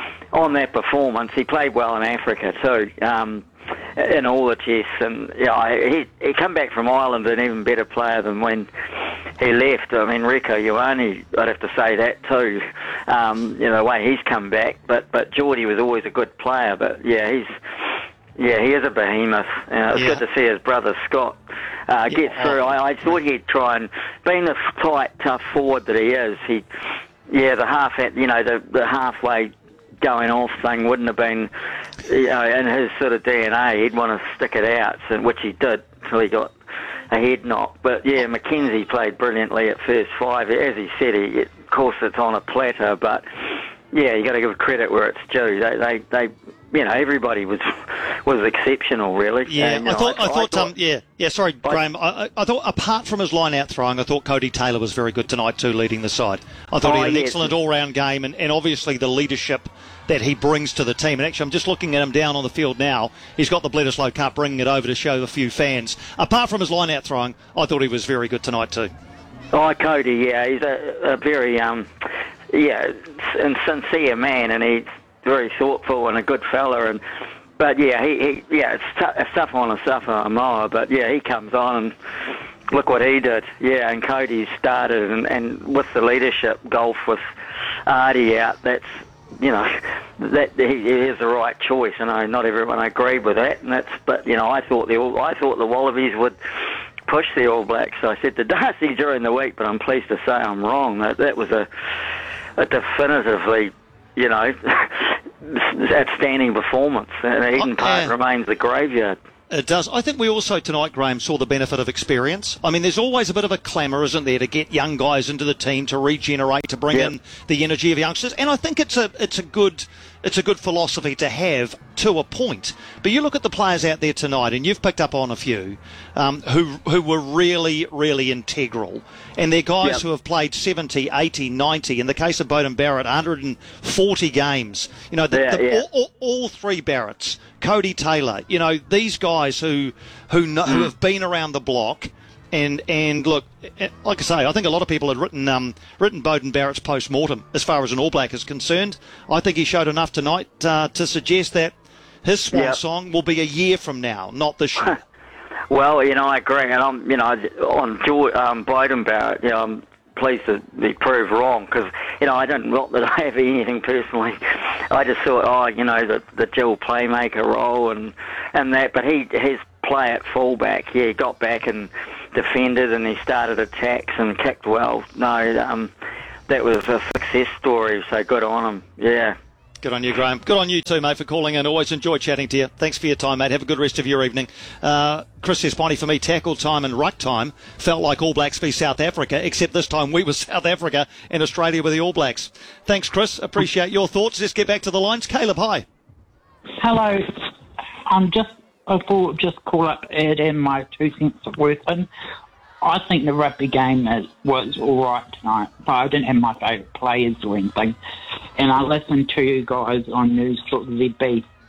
S12: on that performance, he played well in Africa too, um, in all the tests, and yeah, he he come back from Ireland an even better player than when he left. I mean, Rieko Ioane, I'd have to say that too. Um, you know, the way he's come back, but but Geordie was always a good player. But yeah, he's yeah he is a behemoth. Uh, it's
S5: Yeah.
S12: good to see his brother Scott uh, get
S5: Yeah.
S12: through. I, I thought he'd try and, being the tight, tough forward that he is, he yeah the half at you know the the halfway going off thing wouldn't have been, you know, in his sort of D N A. He'd want to stick it out, so, which he did till he got a head knock. But yeah, Mackenzie played brilliantly at first five. As he said, he, of course it's on a platter, but yeah, you got to give credit where it's due. They, they, they you know, everybody was was exceptional, really.
S5: Yeah,
S12: And,
S5: I
S12: you know,
S5: thought, I,
S12: I
S5: thought,
S12: thought-
S5: um, yeah, yeah. Sorry, Graham. I, I I thought apart from his line-out throwing, I thought Cody Taylor was very good tonight too, leading the side. I thought
S12: Oh,
S5: he had an
S12: yes.
S5: excellent all-round game, and, and obviously the leadership that he brings to the team. And actually, I'm just looking at him down on the field now. He's got the Bledisloe Cup, bringing it over to show a few fans. Apart from his line-out throwing, I thought he was very good tonight too.
S12: Oh, Cody, yeah, he's a, a very, um, yeah, and sincere man, and he's very thoughtful and a good fella. And but yeah, he, he yeah, it's, t- it's tough on a suffer mower, but yeah, he comes on and look what he did. Yeah, and Cody started, and, and with the leadership golf with Artie out, that's, you know, that he, he is the right choice. And I know not everyone agreed with that, and that's, but you know, I thought the I thought the Wallabies would push the All Blacks. So I said to Darcy during the week, but I'm pleased to say I'm wrong. That that was a, a definitively, you know, outstanding performance. And Eden Park
S5: yeah.
S12: remains the graveyard.
S5: It does. I think we also tonight, Graham, saw the benefit of experience. I mean, there's always a bit of a clamour, isn't there, to get young guys into the team, to regenerate, to bring
S12: Yep.
S5: in the energy of youngsters. And I think it's a it's a good it's a good philosophy to have to a point. But you look at the players out there tonight, and you've picked up on a few um, who who were really, really integral. And they're guys
S12: Yep.
S5: who have played seventy, eighty, ninety. In the case of Beauden Barrett, one hundred forty games. You know, the,
S12: Yeah,
S5: the,
S12: yeah.
S5: All, all, all three Barretts, Cody Taylor, you know, these guys who who know, who have been around the block And and look, like I say, I think a lot of people had written um, written Beauden Barrett's post-mortem as far as an All Black is concerned. I think he showed enough tonight uh, to suggest that his swan
S12: Yep.
S5: song will be a year from now, not this year.
S12: Well, you know, I agree, and I'm, you know, on George, um, Beauden Barrett, you know, I'm pleased to be proved wrong because, you know, I don't, not that I have anything personally. I just thought, oh, you know, the the dual playmaker role and and that, but he his play at fullback, yeah, he got back and defended and he started attacks and kicked well. No, um, that was a success story, so good on him. Yeah.
S5: Good on you, Graham. Good on you too, mate, for calling in. Always enjoy chatting to you. Thanks for your time, mate. Have a good rest of your evening. Uh, Chris says, Bonnie, for me, tackle time and ruck time felt like All Blacks v South Africa, except this time we were South Africa and Australia were the All Blacks. Thanks, Chris. Appreciate your thoughts. Let's get back to the lines. Caleb, hi.
S13: Hello. I'm just, I thought just call up, add in my two cents of worth in. I think the rugby game is, was all right tonight, but I didn't have my favourite players or anything. And I listened to you guys on News Talk Z B,